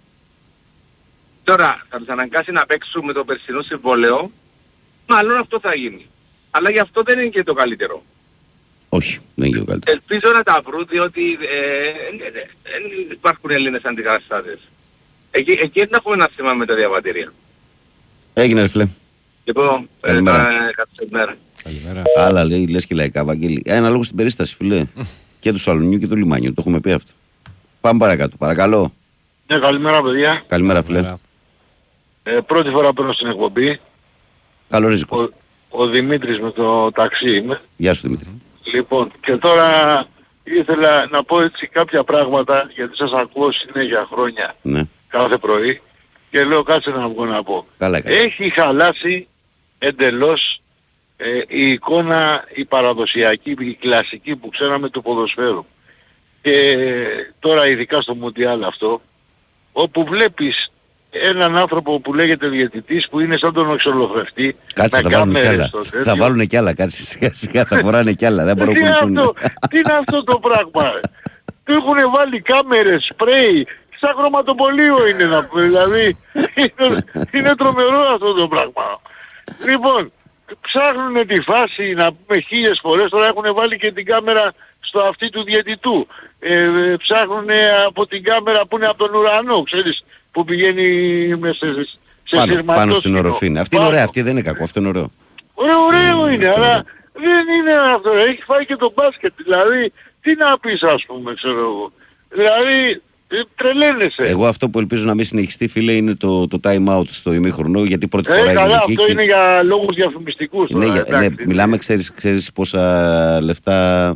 Τώρα θα τους αναγκάσει να παίξουν με το περσινό συμβόλαιο, μάλλον αυτό θα γίνει. Αλλά γι' αυτό δεν είναι και το καλύτερο. Όχι, δεν είναι και το καλύτερο. Ελπίζω να τα βρουν διότι δεν ε, υπάρχουν Έλληνες αντικαταστάτες. Εκεί, εκεί δεν έχουμε ένα θέμα με τα διαβατήρια. Έγινε ρε φίλε. Λοιπόν, καλημέρα. Καλημέρα. Καλημέρα. Άλλα λέει, λες και λαϊκά, Βαγγέλη. Ένα λόγο στην περίσταση, φίλε. Και του Σαλονιού και του Λιμάνιου. Το έχουμε πει αυτό. Πάμε παρακάτω. Παρακαλώ. Ναι, καλημέρα, παιδιά. Καλημέρα, φίλε. Ε, πρώτη φορά παίρνω στην εκπομπή. Καλό ρίσκο. Ο, ο Δημήτρης με το ταξί είμαι. Γεια σου, Δημήτρη. Λοιπόν, και τώρα ήθελα να πω έτσι κάποια πράγματα, γιατί σας ακούω συνέχεια χρόνια, ναι. κάθε πρωί, και λέω κάτσε να βγω να πω. Καλά, καλά. Έχει χαλάσει εντελώς ε, η εικόνα, η παραδοσιακή, η κλασική που ξέραμε του ποδοσφαίρου. Και τώρα ειδικά στο Μουντιάλ αυτό, όπου βλέπεις έναν άνθρωπο που λέγεται διαιτητής που είναι σαν τον εξολοθρευτή. Κάτσε, θα βάλουν κι άλλα. Θα βάλουν κι άλλα, κάτσε σιγά σιγά, θα φοράνε κι άλλα. Δεν μπορώ τι, να αυτό, τι είναι αυτό το πράγμα. Του έχουν βάλει κάμερες, σπρέι, σαν χρωματοπολείο είναι να πούμε. Δηλαδή είναι, είναι τρομερό αυτό το πράγμα. Λοιπόν, ψάχνουν τη φάση να πούμε χίλιες φορές, τώρα έχουν βάλει και την κάμερα στο αυτί του διαιτητού. Ε, ψάχνουν από την κάμερα που είναι από τον ουρανό, ξέρεις, που πηγαίνει μέσα σε, σε πάνω, πάνω στην οροφή. Αυτή είναι ωραία, αυτή δεν είναι κακό, αυτό είναι ωραίο. Ωραίο, ωραίο είναι, αυτό αλλά είναι. δεν είναι αυτό. Έχει φάει και το μπάσκετ, δηλαδή τι να πεις ας πούμε, ξέρω εγώ. Δηλαδή τρελαίνεσαι. Εγώ αυτό που ελπίζω να μην συνεχιστεί, φίλε, είναι το, το time out στο ημίχρονο, γιατί πρώτη ε, φορά καλά, είναι αυτό εκεί. είναι και... για λόγους διαφημιστικούς. Ναι, τώρα, εντάξει, ναι, μιλάμε, ξέρεις, ξέρεις πόσα λεφτά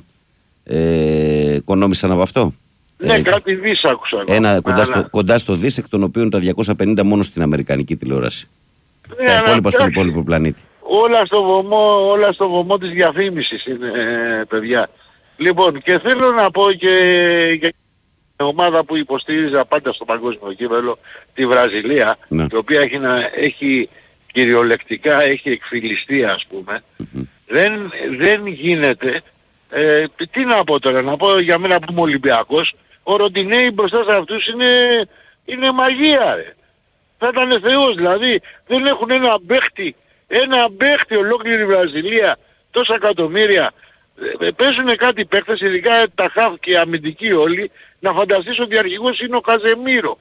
ε, οικονόμησαν από αυτό. Ναι, ε, κάτι δις άκουσα. Ένα, κοντά, αλλά... στο, κοντά στο δις, εκ των οποίων τα διακόσια πενήντα μόνο στην αμερικανική τηλεόραση. Ναι, τα υπόλοιπα στον εντάξει, υπόλοιπο πλανήτη. Όλα στο βωμό, όλα στο βωμό της διαφήμισης είναι, ε, παιδιά. Λοιπόν, και θέλω να πω και για την ομάδα που υποστήριζα πάντα στο παγκόσμιο κύπελλο, τη Βραζιλία, ναι. η οποία έχει, να, έχει κυριολεκτικά έχει εκφυλιστεί ας πούμε. Mm-hmm. Δεν, δεν γίνεται, ε, τι να πω τώρα, να πω για μένα που είμαι Ολυμπιακός, ο Ροντινέι μπροστά σε αυτούς είναι, είναι μαγεία ρε. Θα ήταν θεός, δηλαδή δεν έχουν ένα παίχτη, ένα παίχτη ολόκληρη Βραζιλία, τόσα εκατομμύρια. Ε, παίζουν κάτι παίχτες, ειδικά τα χαφ και αμυντικοί όλοι, να φανταστείς ότι αρχηγός είναι ο Καζεμίρο.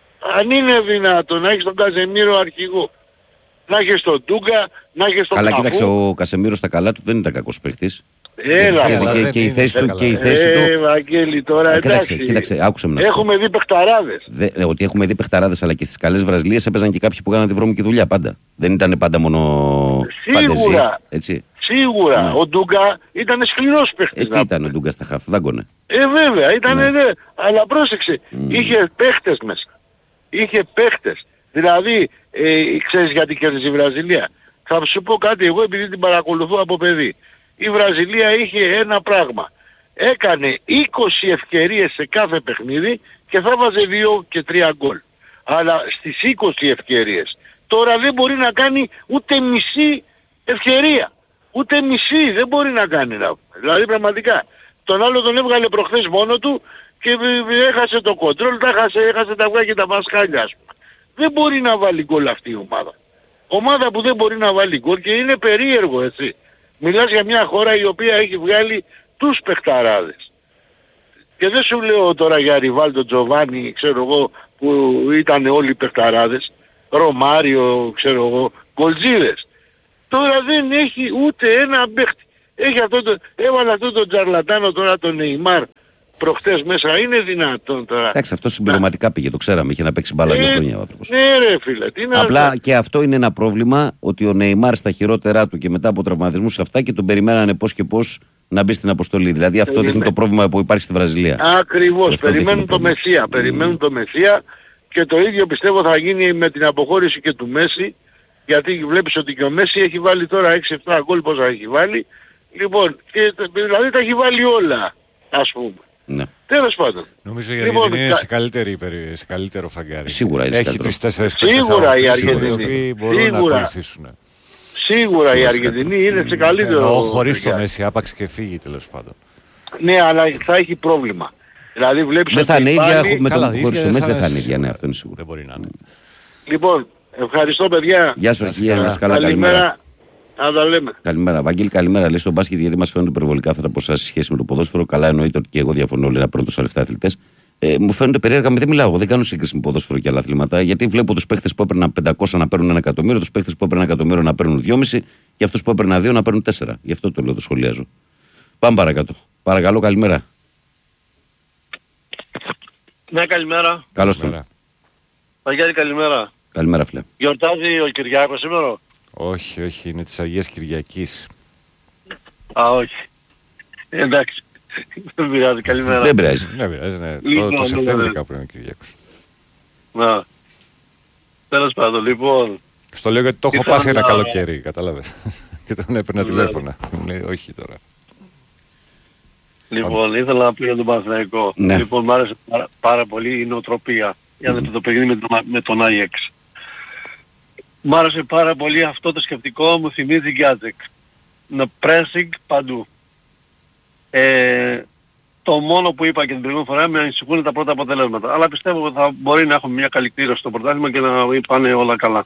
Αν είναι δυνατό να έχεις τον Καζεμίρο αρχηγό, να έχεις τον Ντούγκα, να έχεις τον Καλά, Καφού. κοίταξε, ο Κασεμίρο στα καλά του δεν ήταν κακός παίχτης. Έλα, και, και, και, και η θέση του, και η θέση ε, του... Βαγγέλη, τώρα, κοίταξε, εντάξει. κοίταξε, άκουσε με να σου πω. Έχουμε δει παιχταράδες. Δε, ε, ότι έχουμε δει παιχταράδες, αλλά και στις καλές Βραζιλίες έπαιζαν και κάποιοι που έκαναν τη βρώμικη δουλειά πάντα. Δεν ήταν πάντα μόνο φαντεζή. Έτσι. Σίγουρα. Ναι. Ο Ντούγκα ήταν σκληρός παίχτης. Ε, τι ήταν ο Ντούγκα στα χαφ, δάγκωνε. Ε, βέβαια, ήταν ναι. ναι. Αλλά πρόσεξε, mm. είχε παίχτες μέσα. Είχε παίχτες. Δηλαδή, ε, ξέρεις γιατί κέρδισε η Βραζιλία. Θα σου πω κάτι εγώ επειδή την παρακολουθώ από παιδί. Η Βραζιλία είχε ένα πράγμα. Έκανε είκοσι ευκαιρίες σε κάθε παιχνίδι και θα βάζε δύο και τρία γκολ. Αλλά στις είκοσι ευκαιρίες τώρα δεν μπορεί να κάνει ούτε μισή ευκαιρία. Ούτε μισή δεν μπορεί να κάνει. Δηλαδή πραγματικά. Τον άλλο τον έβγαλε προχθές μόνο του και έχασε το κοντρόλ, τα έχασε, έχασε τα αυγά και τα μασχάλια. Δεν μπορεί να βάλει γκολ αυτή η ομάδα. Ομάδα που δεν μπορεί να βάλει γκολ και είναι περίεργο έτσι. Μιλάς για μια χώρα η οποία έχει βγάλει τους παιχταράδες. Και δεν σου λέω τώρα για Ριβάλντο, Τζοβάνι, ξέρω εγώ, που ήταν όλοι παιχταράδες, Ρωμάριο, ξέρω εγώ, Κολτζίδες. Τώρα δεν έχει ούτε ένα παίχτη. Έχει αυτό το, έβαλε αυτό το τζαρλατάνο τώρα τον Νεϊμάρ προχτές μέσα. Είναι δυνατόν τώρα. Εντάξει, αυτό συμπληρωματικά πήγε, το ξέραμε. Είχε να παίξει μπάλα δύο χρόνια ο άνθρωπος. Ναι, ρε φίλε. Τι να Απλά πω. και αυτό είναι ένα πρόβλημα, ότι ο Νεϊμάρ στα χειρότερά του και μετά από τραυματισμούς αυτά και τον περιμένανε πώς και πώς να μπει στην αποστολή. Δηλαδή αυτό δείχνει το πρόβλημα που υπάρχει στη Βραζιλία. Ακριβώς. Αυτό Περιμένουν το, το Μεσσία. Mm. Περιμένουν το Μεσσία και το ίδιο πιστεύω θα γίνει με την αποχώρηση και του Μέση. Γιατί βλέπεις ότι και ο Μέση έχει βάλει τώρα έξι εφτά γκολ, πόσα έχει βάλει. Λοιπόν, και, δηλαδή τα έχει βάλει όλα, ας πούμε. Ναι. Τέλος πάντων. Νομίζω η Λοιπόν, Αργεντινή είναι κα... σε, καλύτερη, σε καλύτερο φαγκάρι. Σίγουρα είναι έχει τρεις-τέσσερις παίκτες Σίγουρα η Αργεντινή. μπορούν Σίγουρα. να ακολουθήσουν. Σίγουρα η Αργεντινή είναι σε καλύτερο. Εννοώ χωρίς το Μέση, άπαξ και φύγει τέλος πάντων. Ναι, αλλά θα έχει πρόβλημα. Δηλαδή βλέπεις δεν ότι θα είναι ίδια, πάλι... με τον χωρίς το Μέση δεν θα είναι ίδια, ναι, αυτό είναι σίγουρο. Δεν μπορεί να είναι. Λοιπόν, ευχαριστώ παιδιά. Γεια σου, Αγία, να είσαι καλά, καλημέρα. Να τα λέμε. Καλημέρα. Βαγγέλη, καλημέρα. Λέει στον μπάσκετ γιατί μας φαίνονται υπερβολικά αυτά από εσάς σε σχέση με το ποδόσφαιρο. Καλά, εννοείται ότι και εγώ διαφωνώ, λέει, να παίρνουν τόσα λεφτά αθλητές. Ε, μου φαίνονται περίεργα, δεν μιλάω. Δεν κάνω σύγκριση με ποδόσφαιρο και άλλα αθλήματα. Γιατί βλέπω τους παίχτες που έπαιρναν πεντακόσια να παίρνουν ένα εκατομμύριο, τους παίχτες που έπαιρναν ένα εκατομμύριο να παίρνουν δυόμισι και αυτούς που έπαιρναν δύο να παίρνουν τέσσερα. Γι' αυτό το λέω, το σχολιάζω. Πάμε παρακάτω. Παρακαλώ, καλημέρα. Ναι, καλημέρα. Καλώς τον. Βαγγέλη, καλημέρα. Καλημέρα, φίλε. Γιορτάζει ο Κυριάκος σήμερα? Όχι, όχι, είναι της Αγίας Κυριακής. Α, όχι. Εντάξει. Δεν πειράζει, καλημέρα. Δεν πειράζει. Δεν πειράζει, ναι. Λοιπόν, Το, το Σεπτέμβριο ναι. κάπου είναι ο Κυριάκος. Να. Τέλος πάντων, λοιπόν. Στο λέω γιατί το έχω ήθελα πάθει ένα να- καλοκαίρι, κατάλαβες. Και τον έπαιρνα Ναι. τηλέφωνα. Μου λέει όχι τώρα. Λοιπόν, ήθελα να πω για τον Παναθηναϊκό. Ναι. Λοιπόν, μου άρεσε πάρα, πάρα πολύ η νοοτροπία για mm. το παιχνίδι με τον, με τον Άγιαξ. Μ' άρεσε πάρα πολύ αυτό το σκεπτικό, μου θυμίζει Γκιάτζεκ. Να pressing παντού. Ε, το μόνο που είπα και την προηγούμενη φορά με ανησυχούν τα πρώτα αποτελέσματα. Αλλά πιστεύω ότι θα μπορεί να έχουμε μια καλή κλήρωση στο πρωτάθλημα και να πάνε όλα καλά.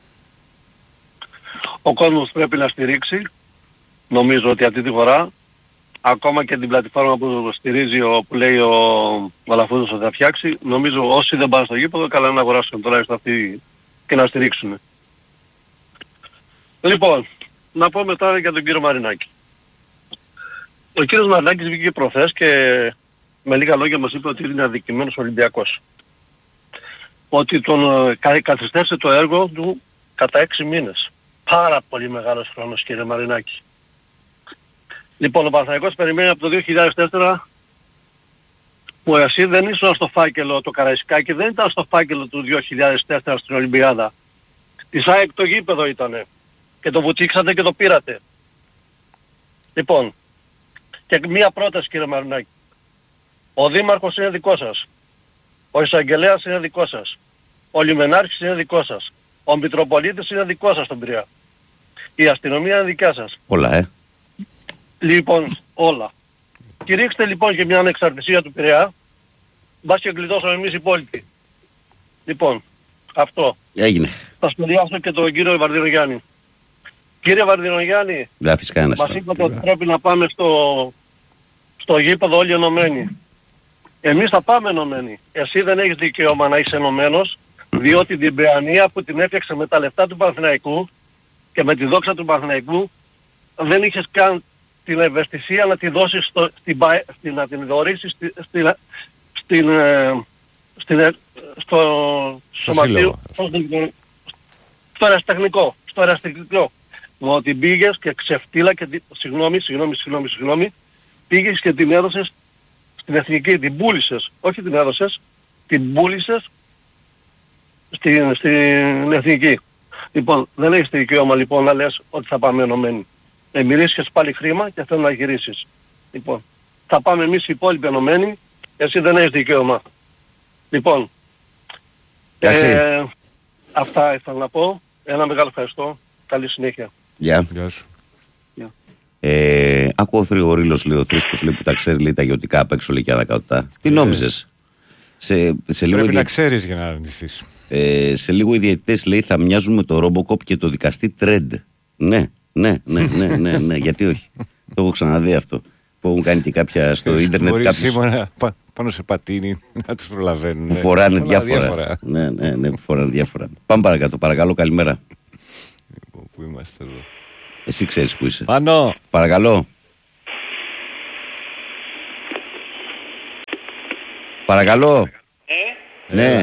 Ο κόσμος πρέπει να στηρίξει. Νομίζω ότι αυτή τη φορά ακόμα και την πλατφόρμα που στηρίζει ο, που λέει ο Βαλαφούζος ότι θα φτιάξει, νομίζω όσοι δεν πάνε στο γήπεδο καλά να αγοράσουν τουλάχιστον αυτοί και να στηρίξουν. Λοιπόν, να πω μετά για τον κύριο Μαρινάκη. Ο κύριος Μαρινάκης βγήκε προχθές και με λίγα λόγια μας είπε ότι είναι αδικημένος Ολυμπιακός. Ότι τον ε, κα- καθυστέρησε το έργο του κατά έξι μήνες. Πάρα πολύ μεγάλος χρόνος, κύριε Μαρινάκη. Λοιπόν, ο Παναθηναϊκός περιμένει από το δύο χιλιάδες τέσσερα που εσύ δεν ήσουν στο φάκελο, το Καραϊσκάκι δεν ήταν στο φάκελο του δύο χιλιάδες τέσσερα στην Ολυμπιάδα. Της ΑΕΚ το γήπεδο ήτανε και το βουτήξατε και το πήρατε. Λοιπόν, και μία πρόταση κύριε Μαρινάκη. Ο Δήμαρχος είναι δικό σας. Ο Εισαγγελέας είναι δικό σας. Ο Λιμενάρχης είναι δικό σας. Ο Μητροπολίτης είναι δικό σας στον Πειραιά. Η αστυνομία είναι δικιά σας. Όλα, ε. Λοιπόν, όλα. Κηρύξτε λοιπόν και μια ανεξαρτησία του Πειραιά. Μπας και γλιτώσαμε εμείς οι υπόλοιποι. Λοιπόν, αυτό. Έγινε. Θα σχολιάσω και τον κύριο Βαρδινογιάννη. Κύριε Βαρδινογιάννη, Δεν φυσικά ένα. μας είπατε ότι πρέπει να πάμε στο, στο γήπεδο όλοι ενωμένοι. Εμείς θα πάμε ενωμένοι. Εσύ δεν έχεις δικαίωμα να είσαι ενωμένος, διότι την Παιανία που την έφτιαξε με τα λεφτά του Παναθηναϊκού και με τη δόξα του Παναθηναϊκού δεν είχες καν την ευαισθησία να τη δώσεις στο, στην, πα- στην, να την δωρήσεις στη, στην, στην, ε, στην, ε, στο σωματείο, στο, στο ερασιτεχνικό, στο ερασιτεχνικό. Ότι πήγες και ξεφτύλα και, τη- συγγνώμη, συγγνώμη, συγγνώμη, συγγνώμη, πήγες και την έδωσες στην εθνική, την πούλησες, όχι την έδωσες, την πούλησες στην, στην εθνική. Λοιπόν, δεν έχεις δικαίωμα λοιπόν να λες ότι θα πάμε ενωμένοι. Εμμυρίσκες πάλι χρήμα και θέλω να γυρίσεις. Λοιπόν, θα πάμε εμείς οι υπόλοιποι ενωμένοι, εσύ δεν έχεις δικαίωμα. Λοιπόν, ε, αυτά ήθελα να πω. Ένα μεγάλο ευχαριστώ. Καλή συνέχεια. Γεια. Γεια σου. Ε, ακούω ο Θρηγορήλος, λέει ο Θρήσκος, λέει που τα ξέρει, λέει τα γιοτικά απ' έξω, λέει και ανακατά. Τι νόμιζες? Σε, σε λίγο Πρέπει οι να διαιτητές- ξέρεις για να αρνηθείς. Ε, σε λίγο οι διαιτητές, λέει, θα μοιάζουν με το Robocop και το δικαστή Trend. Ναι, ναι, ναι, ναι, ναι, ναι, γιατί όχι. Το έχω ξαναδεί αυτό. Που έχουν κάνει και κάποια στο ίντερνετ. Μπορεί Κάποιους... σήμερα πα, πάνω σε πατίνι να τους προλαβαίνουν. Που φοράνε διάφορα. διάφορα. Ναι, ναι, ναι, που φοράνε διάφορα. Πάμε παρακάτω, παρακαλώ, καλημέρα. Πού είμαστε εδώ? Εσύ ξέρεις που είσαι. Πάνω. Παρακαλώ. Παρακαλώ. Ε? Ναι.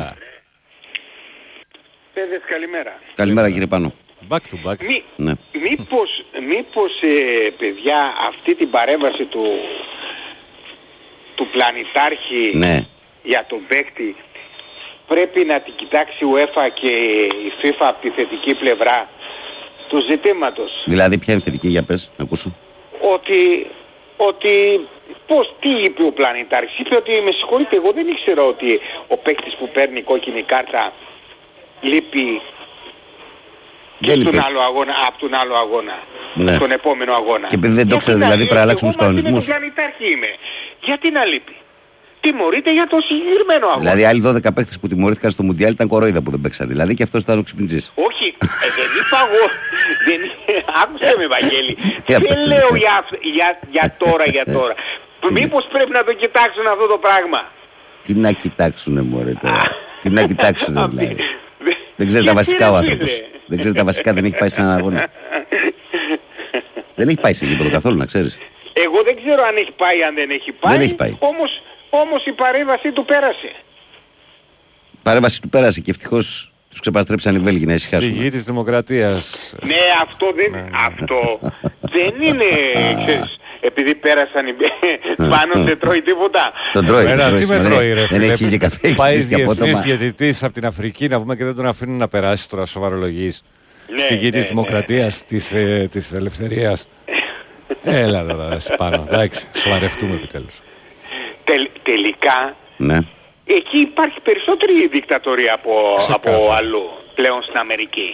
Πέδες, καλημέρα. Καλημέρα κύριε Πάνο. Back to back. Μη, ναι. Μήπως, μήπως ε, παιδιά, αυτή την παρέμβαση του, του πλανητάρχη ναι. για τον παίκτη πρέπει να την κοιτάξει η UEFA και η FIFA από τη θετική πλευρά του ζητήματος. Δηλαδή ποια είναι θετική, για πες, να ακούσω. Ότι, ότι πώς, τι είπε ο πλανητάρχης? Είπε ότι με συγχωρείτε, εγώ δεν ήξερα ότι ο παίκτης που παίρνει κόκκινη κάρτα λείπει και στον άλλο αγώνα, από τον άλλο αγώνα, ναι. στον επόμενο αγώνα. Και επειδή δεν το ξέρετε, δηλαδή πρέπει να αλλάξουν τους κανονισμούς. Εγώ μαζί με τον πλανητάρχη είμαι. Γιατί να λείπει? Τιμωρείται για το συγκεκριμένο αγώνα. Δηλαδή άλλοι δώδεκα παίχτες που τιμωρήθηκαν στο Μουντιάλ ήταν κορόιδα που δεν παίξαν. Δηλαδή και αυτός ήταν ο ξυπνητζής. Όχι, ε, δεν είπα εγώ. δεν, άκουσε με, Βαγγέλη. δεν λέω για, για, για τώρα, για τώρα. Μήπως πρέπει να το κοιτάξουν αυτό το πράγμα? Τι να κοιτάξουνε μωρέ τώρα. Τι να κοιτάξουνε δηλαδή. Δεν ξέρει τα βασικά ο άνθρωπος. Δεν ξέρει τα βασικά, δεν έχει πάει σε έναν αγώνα. Δεν έχει πάει σε γήπεδο καθόλου, να ξέρεις. Εγώ δεν ξέρω αν έχει πάει, αν δεν έχει πάει. Δεν έχει πάει. Όμως, όμως η παρέμβαση του πέρασε. Η παρέμβαση του πέρασε και ευτυχώς τους ξεπαστρέψαν οι Βέλγοι να ησυχάσουν. Στη γη της δημοκρατίας. Ναι, αυτό δεν, αυτό δεν είναι, ξέρεις, επειδή πέρασαν οι πάνω δεν τρώει τίποτα. Τον τρώει, τον τρώει. Τι με τρώει ρε φίλε. Δεν έχει και καφέ. Πάει διεθνής διαιτητής από την Αφρική να πούμε και δεν τον αφήνουν να περάσει τώρα σοβαρολογής. Στη γη της δημοκρατίας, της ελευθερίας. Έλα τώρα, πάνω. Εντάξει, σοβαρευτούμε επιτέλους. Τελ, τελικά, ναι. εκεί υπάρχει περισσότερη δικτατορία από, από αλλού πλέον στην Αμερική.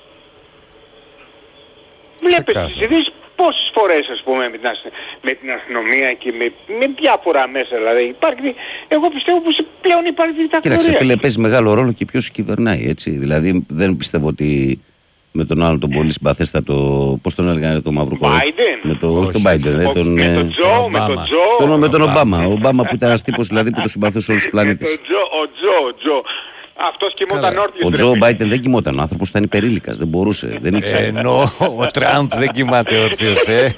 Βλέπετε τις ειδήσεις πόσες φορές, ας πούμε, με την, με την αστυνομία και με, με διάφορα μέσα, δηλαδή υπάρχει, εγώ πιστεύω πως πλέον υπάρχει δικτατορία. Κοίταξε φίλε, παίζει μεγάλο ρόλο και ποιος κυβερνάει, έτσι. Δηλαδή δεν πιστεύω ότι με τον άλλον τον πολύ συμπαθέστατο, πώς τον έλεγανε το μαύρο κορό. Biden. Με τον Biden, με τον Τζο, με τον Τζο. Με τον Ομπάμα. Ο Ομπάμα που ήταν ένας τύπος δηλαδή που το συμπαθούσε όλους τους πλανήτες. Ο Τζο, ο Τζο. Αυτός κοιμόταν όρθιος. Ο Τζο Μπάιντεν δεν κοιμόταν. Ο άνθρωπος ήταν υπερήλικας. Δεν μπορούσε. Δεν ήξερε. Ενώ ο Τραμπ δεν κοιμάται όρθιος, ε.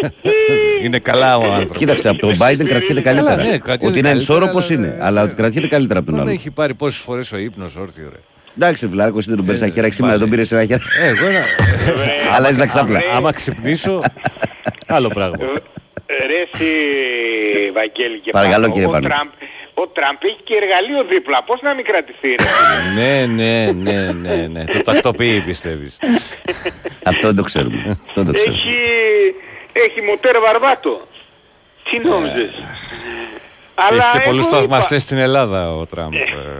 Είναι καλά ο άνθρωπος. Κοίταξε, από τον Μπάιντεν κρατιέται καλύτερα. Ότι είναι ενισόρροπος είναι. Αλλά ότι κρατιέται καλύτερα από τον άλλο. Δεν έχει πάρει πόσες φορές ο ύπνος όρθιο, ρε. Εντάξει, Βλάρκο, εσύ δεν τον πήρες ένα χέρα. Σήμερα δεν τον πήρες ένα χέρα. Εγώ ένα. Αλλάζει τα ξάπλα. Άμα ξυπνήσω, άλλο πράγμα. Ρε εσύ, Βαγγέλη και παρακαλώ, κύριε Πάνο. Ο Τραμπ έχει και εργαλείο δίπλα. Πώς να μην κρατηθεί, ρε. Ναι, ναι, ναι, ναι, ναι. Το τακτοποιεί, πιστεύεις. Αυτό δεν το ξέρουμε. Αυτό το ξέρουμε. Έχει, έχει μοτέρ βαρβάτο. Τι νόμιζες? Αλλά έχει και πολλούς θαυμαστές στην Ελλάδα ο Τραμπ.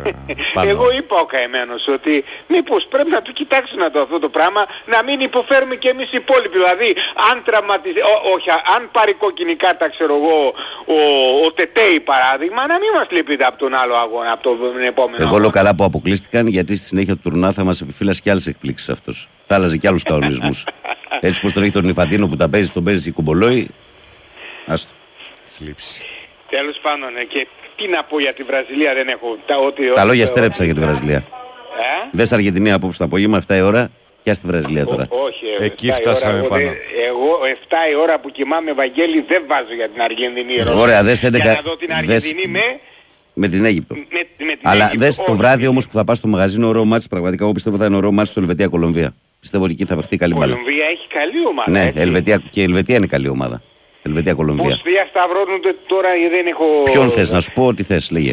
Εγώ είπα ο καημένος ότι μήπως πρέπει να του κοιτάξουν το αυτό το πράγμα, να μην υποφέρουμε και εμείς οι υπόλοιποι. Δηλαδή, αν τραυματιζε, όχι, αν πάρει κόκκινη κάρτα, ξέρω εγώ, ο, ο Τετέι παράδειγμα, να μην μας λείπει από τον άλλο αγώνα, από τον επόμενο. Εγώ λέω καλά που αποκλείστηκαν, γιατί στη συνέχεια του τουρνά θα μας επιφύλασε και άλλες εκπλήξεις αυτός. Θα άλλαζε και άλλους κανονισμούς. Έτσι πως τον έχει τον Ιφαντίνο που τα παίζει, τον παίζει η Κουμπολόη. Άστο. Θλίψη. Τέλος πάντων, ναι, και τι να πω για τη Βραζιλία, δεν έχω. Τα, ό,τι, τα λόγια στέρεψα για τη Βραζιλία. Ε? Δες Αργεντινή απόψε το απόγευμα, εφτά η ώρα, και στη Βραζιλία τώρα. Ό, όχι, εγώ, εκεί φτάσαμε πάνω. Εγώ, εγώ εφτά η ώρα που κοιμάμαι, Βαγγέλη, δεν βάζω για την Αργεντινή. Ωραία, δες έντεκα. Για να δω την Αργεντινή με... με την Αίγυπτο. Με, με την Αλλά Αίγυπτο, δες το βράδυ όμως που θα πας στο μαγαζί, είναι ωραίο μάτς. Πραγματικά εγώ πιστεύω θα είναι ωραίο μάτς στο Ελβετία-Κολομβία. Πιστεύω ότι εκεί θα παιχτεί καλή μπάλα. Η Κολομβία έχει καλή ομάδα. Ναι, Ελβετία, και η Ελβετία είναι καλή ομάδα. Ελβετία-Κολομβία. Πώς διασταυρώνονται τώρα, δεν έχω... Ποιον θες, να σου πω τι θες, λέγε.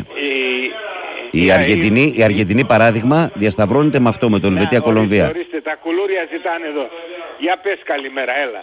Η, η, Αργεντινή, η Αργεντινή παράδειγμα διασταυρώνεται με αυτό, με το Ελβετία-Κολομβία. Ορίστε, ορίστε, τα κουλούρια ζητάνε εδώ. Για πες καλημέρα, έλα.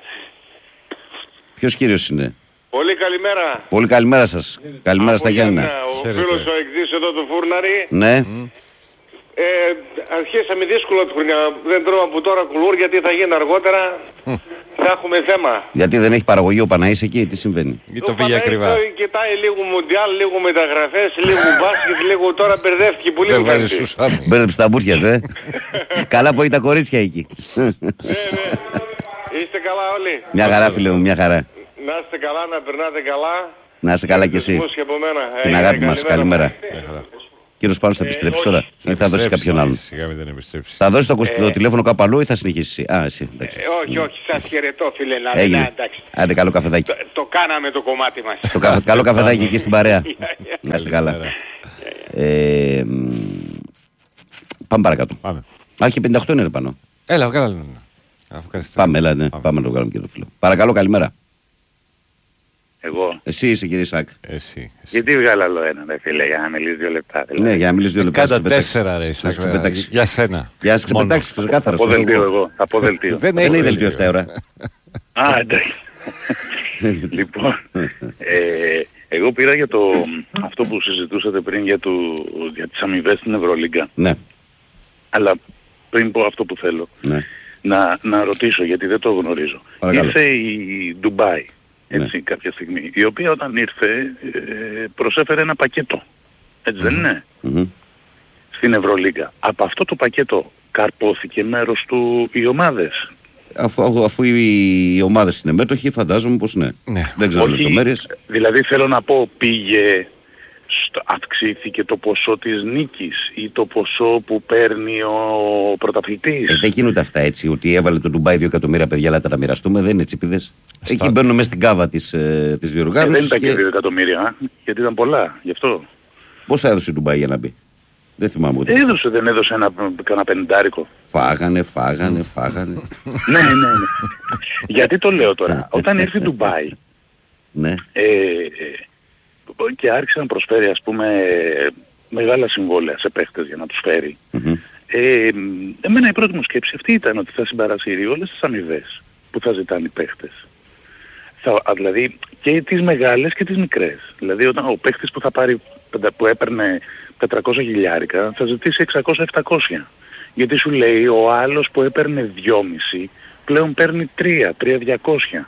Ποιος κύριος είναι? Πολύ καλημέρα. Πολύ καλημέρα σας. Καλημέρα στα Γιάννηνα. Ο φίλος ο Εκδής εδώ του Φούρναρη. Ναι. Mm. Ε, αρχίσαμε δύσκολα τη χρονιά. Δεν τρώω από τώρα κουλούρ γιατί θα γίνει αργότερα. Mm. Θα έχουμε θέμα. Γιατί δεν έχει παραγωγή ο Παναής εκεί, τι συμβαίνει? Ή το πήγε ακριβά. Κοιτάει λίγο Μουντιάλ, λίγο μεταγραφές, λίγο μπάσκετ, λίγο τώρα μπερδεύτηκε πολύ. Δεν βάζει σουσάμι. Μπέρδεψε τα μπούρια του, ε. Καλά που έχει τα κορίτσια εκεί. Ναι, ναι. Είστε καλά όλοι? Μια χαρά φίλε μου, μια χαρά. Να είστε καλά, να περνάτε καλά. Να είσαι καλά κι εσύ. Την αγάπη μας. Καλημέρα. Κύριος Πάνος θα επιστρέψει τώρα ή θα δώσει κάποιον άλλον? Θα δώσει το τηλέφωνο κάπου αλλού ή θα συνεχίσει? Α, εσύ. Όχι, όχι, σας χαιρετώ φίλε. Έγινε. Άντε, καλό καφεδάκι. Το κάναμε το κομμάτι μας. Καλό καφεδάκι εκεί στην παρέα. Να είστε καλά. Πάμε παρακάτω. Α, και πενήντα οκτώ είναι πάνω. Έλα, βγάλε. Πάμε, έλα, ναι. Πάμε να το βγάλουμε και το φίλο. Παρακαλώ, καλημέρα. Εγώ. Εσύ είσαι, κύριε Σάκ. Εσύ. Γιατί βγάλα άλλο ένα, ρε φίλε, για να μιλήσει δύο λεπτά. Δηλαδή. Ναι, για να μιλήσει δύο λεπτά. Κάτα τέσσερα, ρε Σάκ. Για σένα. Για να σε ξεπετάξει, ξεκάθαρα. Από δελτίο εγώ. Από δελτίο. Δεν είναι δελτίο εφτά ώρα. Α, εντάξει. Λοιπόν, εγώ πήρα για το αυτό που συζητούσατε πριν για τις αμοιβές στην Ευρωλίγκα. Ναι. Αλλά πριν πω αυτό που θέλω, να, να ρωτήσω, γιατί δεν το γνωρίζω. Παρακαλώ. Ήρθε η Ντουμπάι, έτσι, ναι. κάποια στιγμή, η οποία όταν ήρθε ε, προσέφερε ένα πακέτο. Έτσι mm. δεν είναι? Mm-hmm. Στην Ευρωλίγκα. Από αυτό το πακέτο καρπόθηκε μέρος του οι ομάδες. Αφού, αφού οι, οι ομάδες είναι μέτοχοι, φαντάζομαι πως ναι. ναι. Δεν ξέρω λεπτομέρειες. Δηλαδή θέλω να πω, πήγε... αυξήθηκε το ποσό της νίκης ή το ποσό που παίρνει ο πρωταθλητής? Ε, δεν γίνονται αυτά έτσι, ότι έβαλε το Ντουμπάι δύο εκατομμύρια παιδιά, αλλά τα να μοιραστούμε, δεν είναι τσίπηδες. Εκεί μπαίνουν μέσα στην κάβα της, ε, της διοργάνωσης. Ε, δεν ήταν και δύο εκατομμύρια, γιατί ήταν πολλά, γι' αυτό. Πόσα έδωσε η Ντουμπάι για να μπει? Δεν θυμάμαι ούτε. Έδωσε, δεν έδωσε ένα, ένα πενηντάρικο. Φάγανε, φάγανε, φάγανε. ναι, ναι, ναι. Γιατί το λέω τώρα, όταν ήρθε η Ντουμπάι, ναι. ε, ε, και άρχισε να προσφέρει ας πούμε μεγάλα συμβόλαια σε παίχτες για να τους φέρει. Mm-hmm. Ε, εμένα η πρώτη μου σκέψη αυτή ήταν ότι θα συμπαρασύρει όλες τις αμοιβές που θα ζητάνε οι παίχτες. Θα, δηλαδή και τις μεγάλες και τις μικρές. Δηλαδή όταν ο παίχτης που θα πάρει, που έπαιρνε τετρακόσια χιλιάρικα θα ζητήσει εξακόσια επτακόσια. Γιατί σου λέει ο άλλος που έπαιρνε δυόμισι πλέον παίρνει τρία, τρία διακόσια.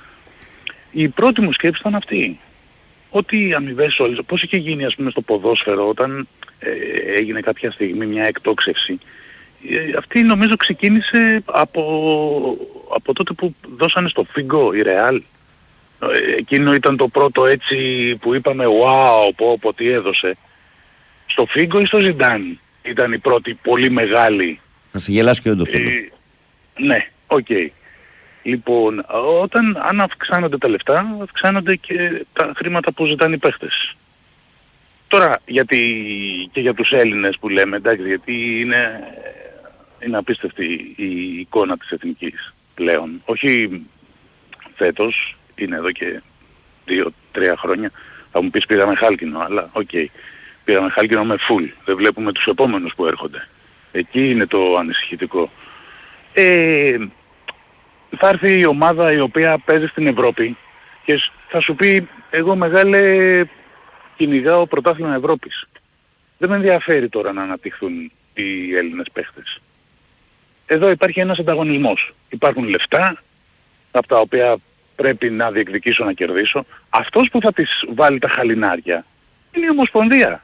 Η πρώτη μου σκέψη ήταν αυτή. Ότι οι αμοιβές όλες, πώς είχε γίνει ας πούμε στο ποδόσφαιρο όταν ε, έγινε κάποια στιγμή μια εκτόξευση. Ε, αυτή νομίζω ξεκίνησε από, από τότε που δώσανε στο Φίγκο η Ρεάλ. Ε, εκείνο ήταν το πρώτο έτσι που είπαμε wow, πω πω τι έδωσε. Στο Φίγκο ή στο Ζιντάν ήταν η πρώτη πολύ μεγάλη. Θα σε γελάσει και δεν το θέλω. Ε, ναι, οκ. Okay. Λοιπόν, όταν αν αυξάνονται τα λεφτά, αυξάνονται και τα χρήματα που ζητάνε οι παίχτες. Τώρα, γιατί και για τους Έλληνες που λέμε, εντάξει, γιατί είναι, είναι απίστευτη η εικόνα της εθνικής πλέον. Όχι φέτος, είναι εδώ και δύο τρία χρόνια. Θα μου πεις πήραμε χάλκινο, αλλά οκ. Okay. Πήραμε χάλκινο με full. Δεν βλέπουμε τους επόμενους που έρχονται. Εκεί είναι το ανησυχητικό. Ε, θα έρθει η ομάδα η οποία παίζει στην Ευρώπη και θα σου πει εγώ μεγάλε κυνηγάω πρωτάθλημα Ευρώπης. Δεν με ενδιαφέρει τώρα να αναπτυχθούν οι Έλληνες παίχτες. Εδώ υπάρχει ένας ανταγωνισμός. Υπάρχουν λεφτά από τα οποία πρέπει να διεκδικήσω να κερδίσω. Αυτός που θα τις βάλει τα χαλινάρια είναι η Ομοσπονδία.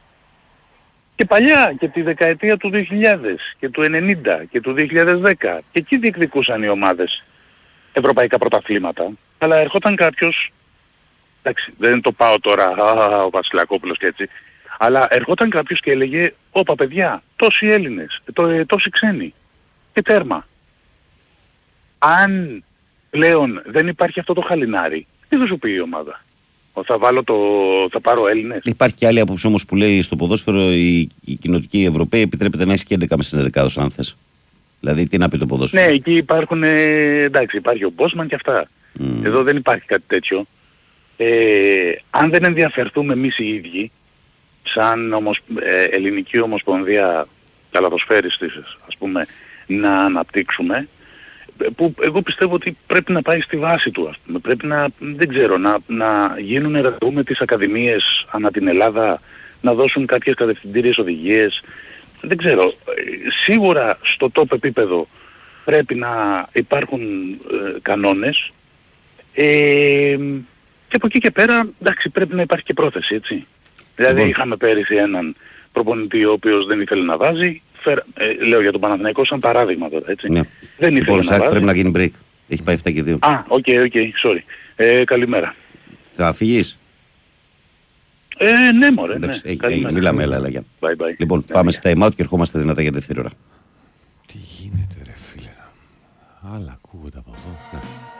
Και παλιά και τη δεκαετία του δύο χιλιάδες και του ενενήντα και του δύο χιλιάδες δέκα και εκεί διεκδικούσαν οι ομάδες ευρωπαϊκά πρωταθλήματα. Αλλά ερχόταν κάποιος, εντάξει δεν το πάω τώρα α, ο Βασιλακόπουλος και έτσι, αλλά ερχόταν κάποιος και έλεγε όπα παιδιά, τόσοι Έλληνες, τό, τόσοι ξένοι και τέρμα. Αν πλέον δεν υπάρχει αυτό το χαλινάρι, τι θα σου πει η ομάδα? Θα, βάλω το, θα πάρω Έλληνες. Υπάρχει και άλλη άποψη όμως που λέει στο ποδόσφαιρο η, η κοινοτική Ευρωπαίοι επιτρέπεται να έχει και έντεκα με συνεδεκάδος αν θες. Δηλαδή τι να πει το ποδόσφαιρο? Ναι, εκεί υπάρχουν, ε, εντάξει υπάρχει ο Μπόσμαν και αυτά. Mm. Εδώ δεν υπάρχει κάτι τέτοιο. Ε, αν δεν ενδιαφερθούμε εμείς οι ίδιοι, σαν ομοσ, ε, ελληνική ομοσπονδία καλαθοσφαίριστης ας πούμε, να αναπτύξουμε, που εγώ πιστεύω ότι πρέπει να πάει στη βάση του, ας πούμε. Πρέπει να, δεν ξέρω, να, να γίνουν εργατικοί με τις ακαδημίες ανά την Ελλάδα, να δώσουν κάποιες κατευθυντήριες οδηγίες. Δεν ξέρω, σίγουρα στο top επίπεδο πρέπει να υπάρχουν ε, κανόνες ε, και από εκεί και πέρα, εντάξει, πρέπει να υπάρχει και πρόθεση, έτσι. Δηλαδή bon. είχαμε πέρυσι έναν προπονητή ο οποίος δεν ήθελε να βάζει. Ε, λέω για τον Παναθηναϊκό σαν παράδειγμα τώρα, έτσι. Ναι. Δεν ήθελε λοιπόν, να βάζει. Πρέπει να γίνει break. Έχει πάει εφτά και δύο. Α, οκ, okay, οκ, okay, sorry. Ε, καλημέρα. Θα φύγεις? Ε, ναι, μωρέ. Εντάξει, Ναι. ε, ε, Καλημέρα. μιλάμε, έλα, έλα, Γιάννη. Bye, bye. Λοιπόν, πάμε στα time out και ερχόμαστε δυνατά για δεύτερη ώρα. Τι γίνεται ρε φίλε. Άλλα ακούγονται από εδώ. Ναι.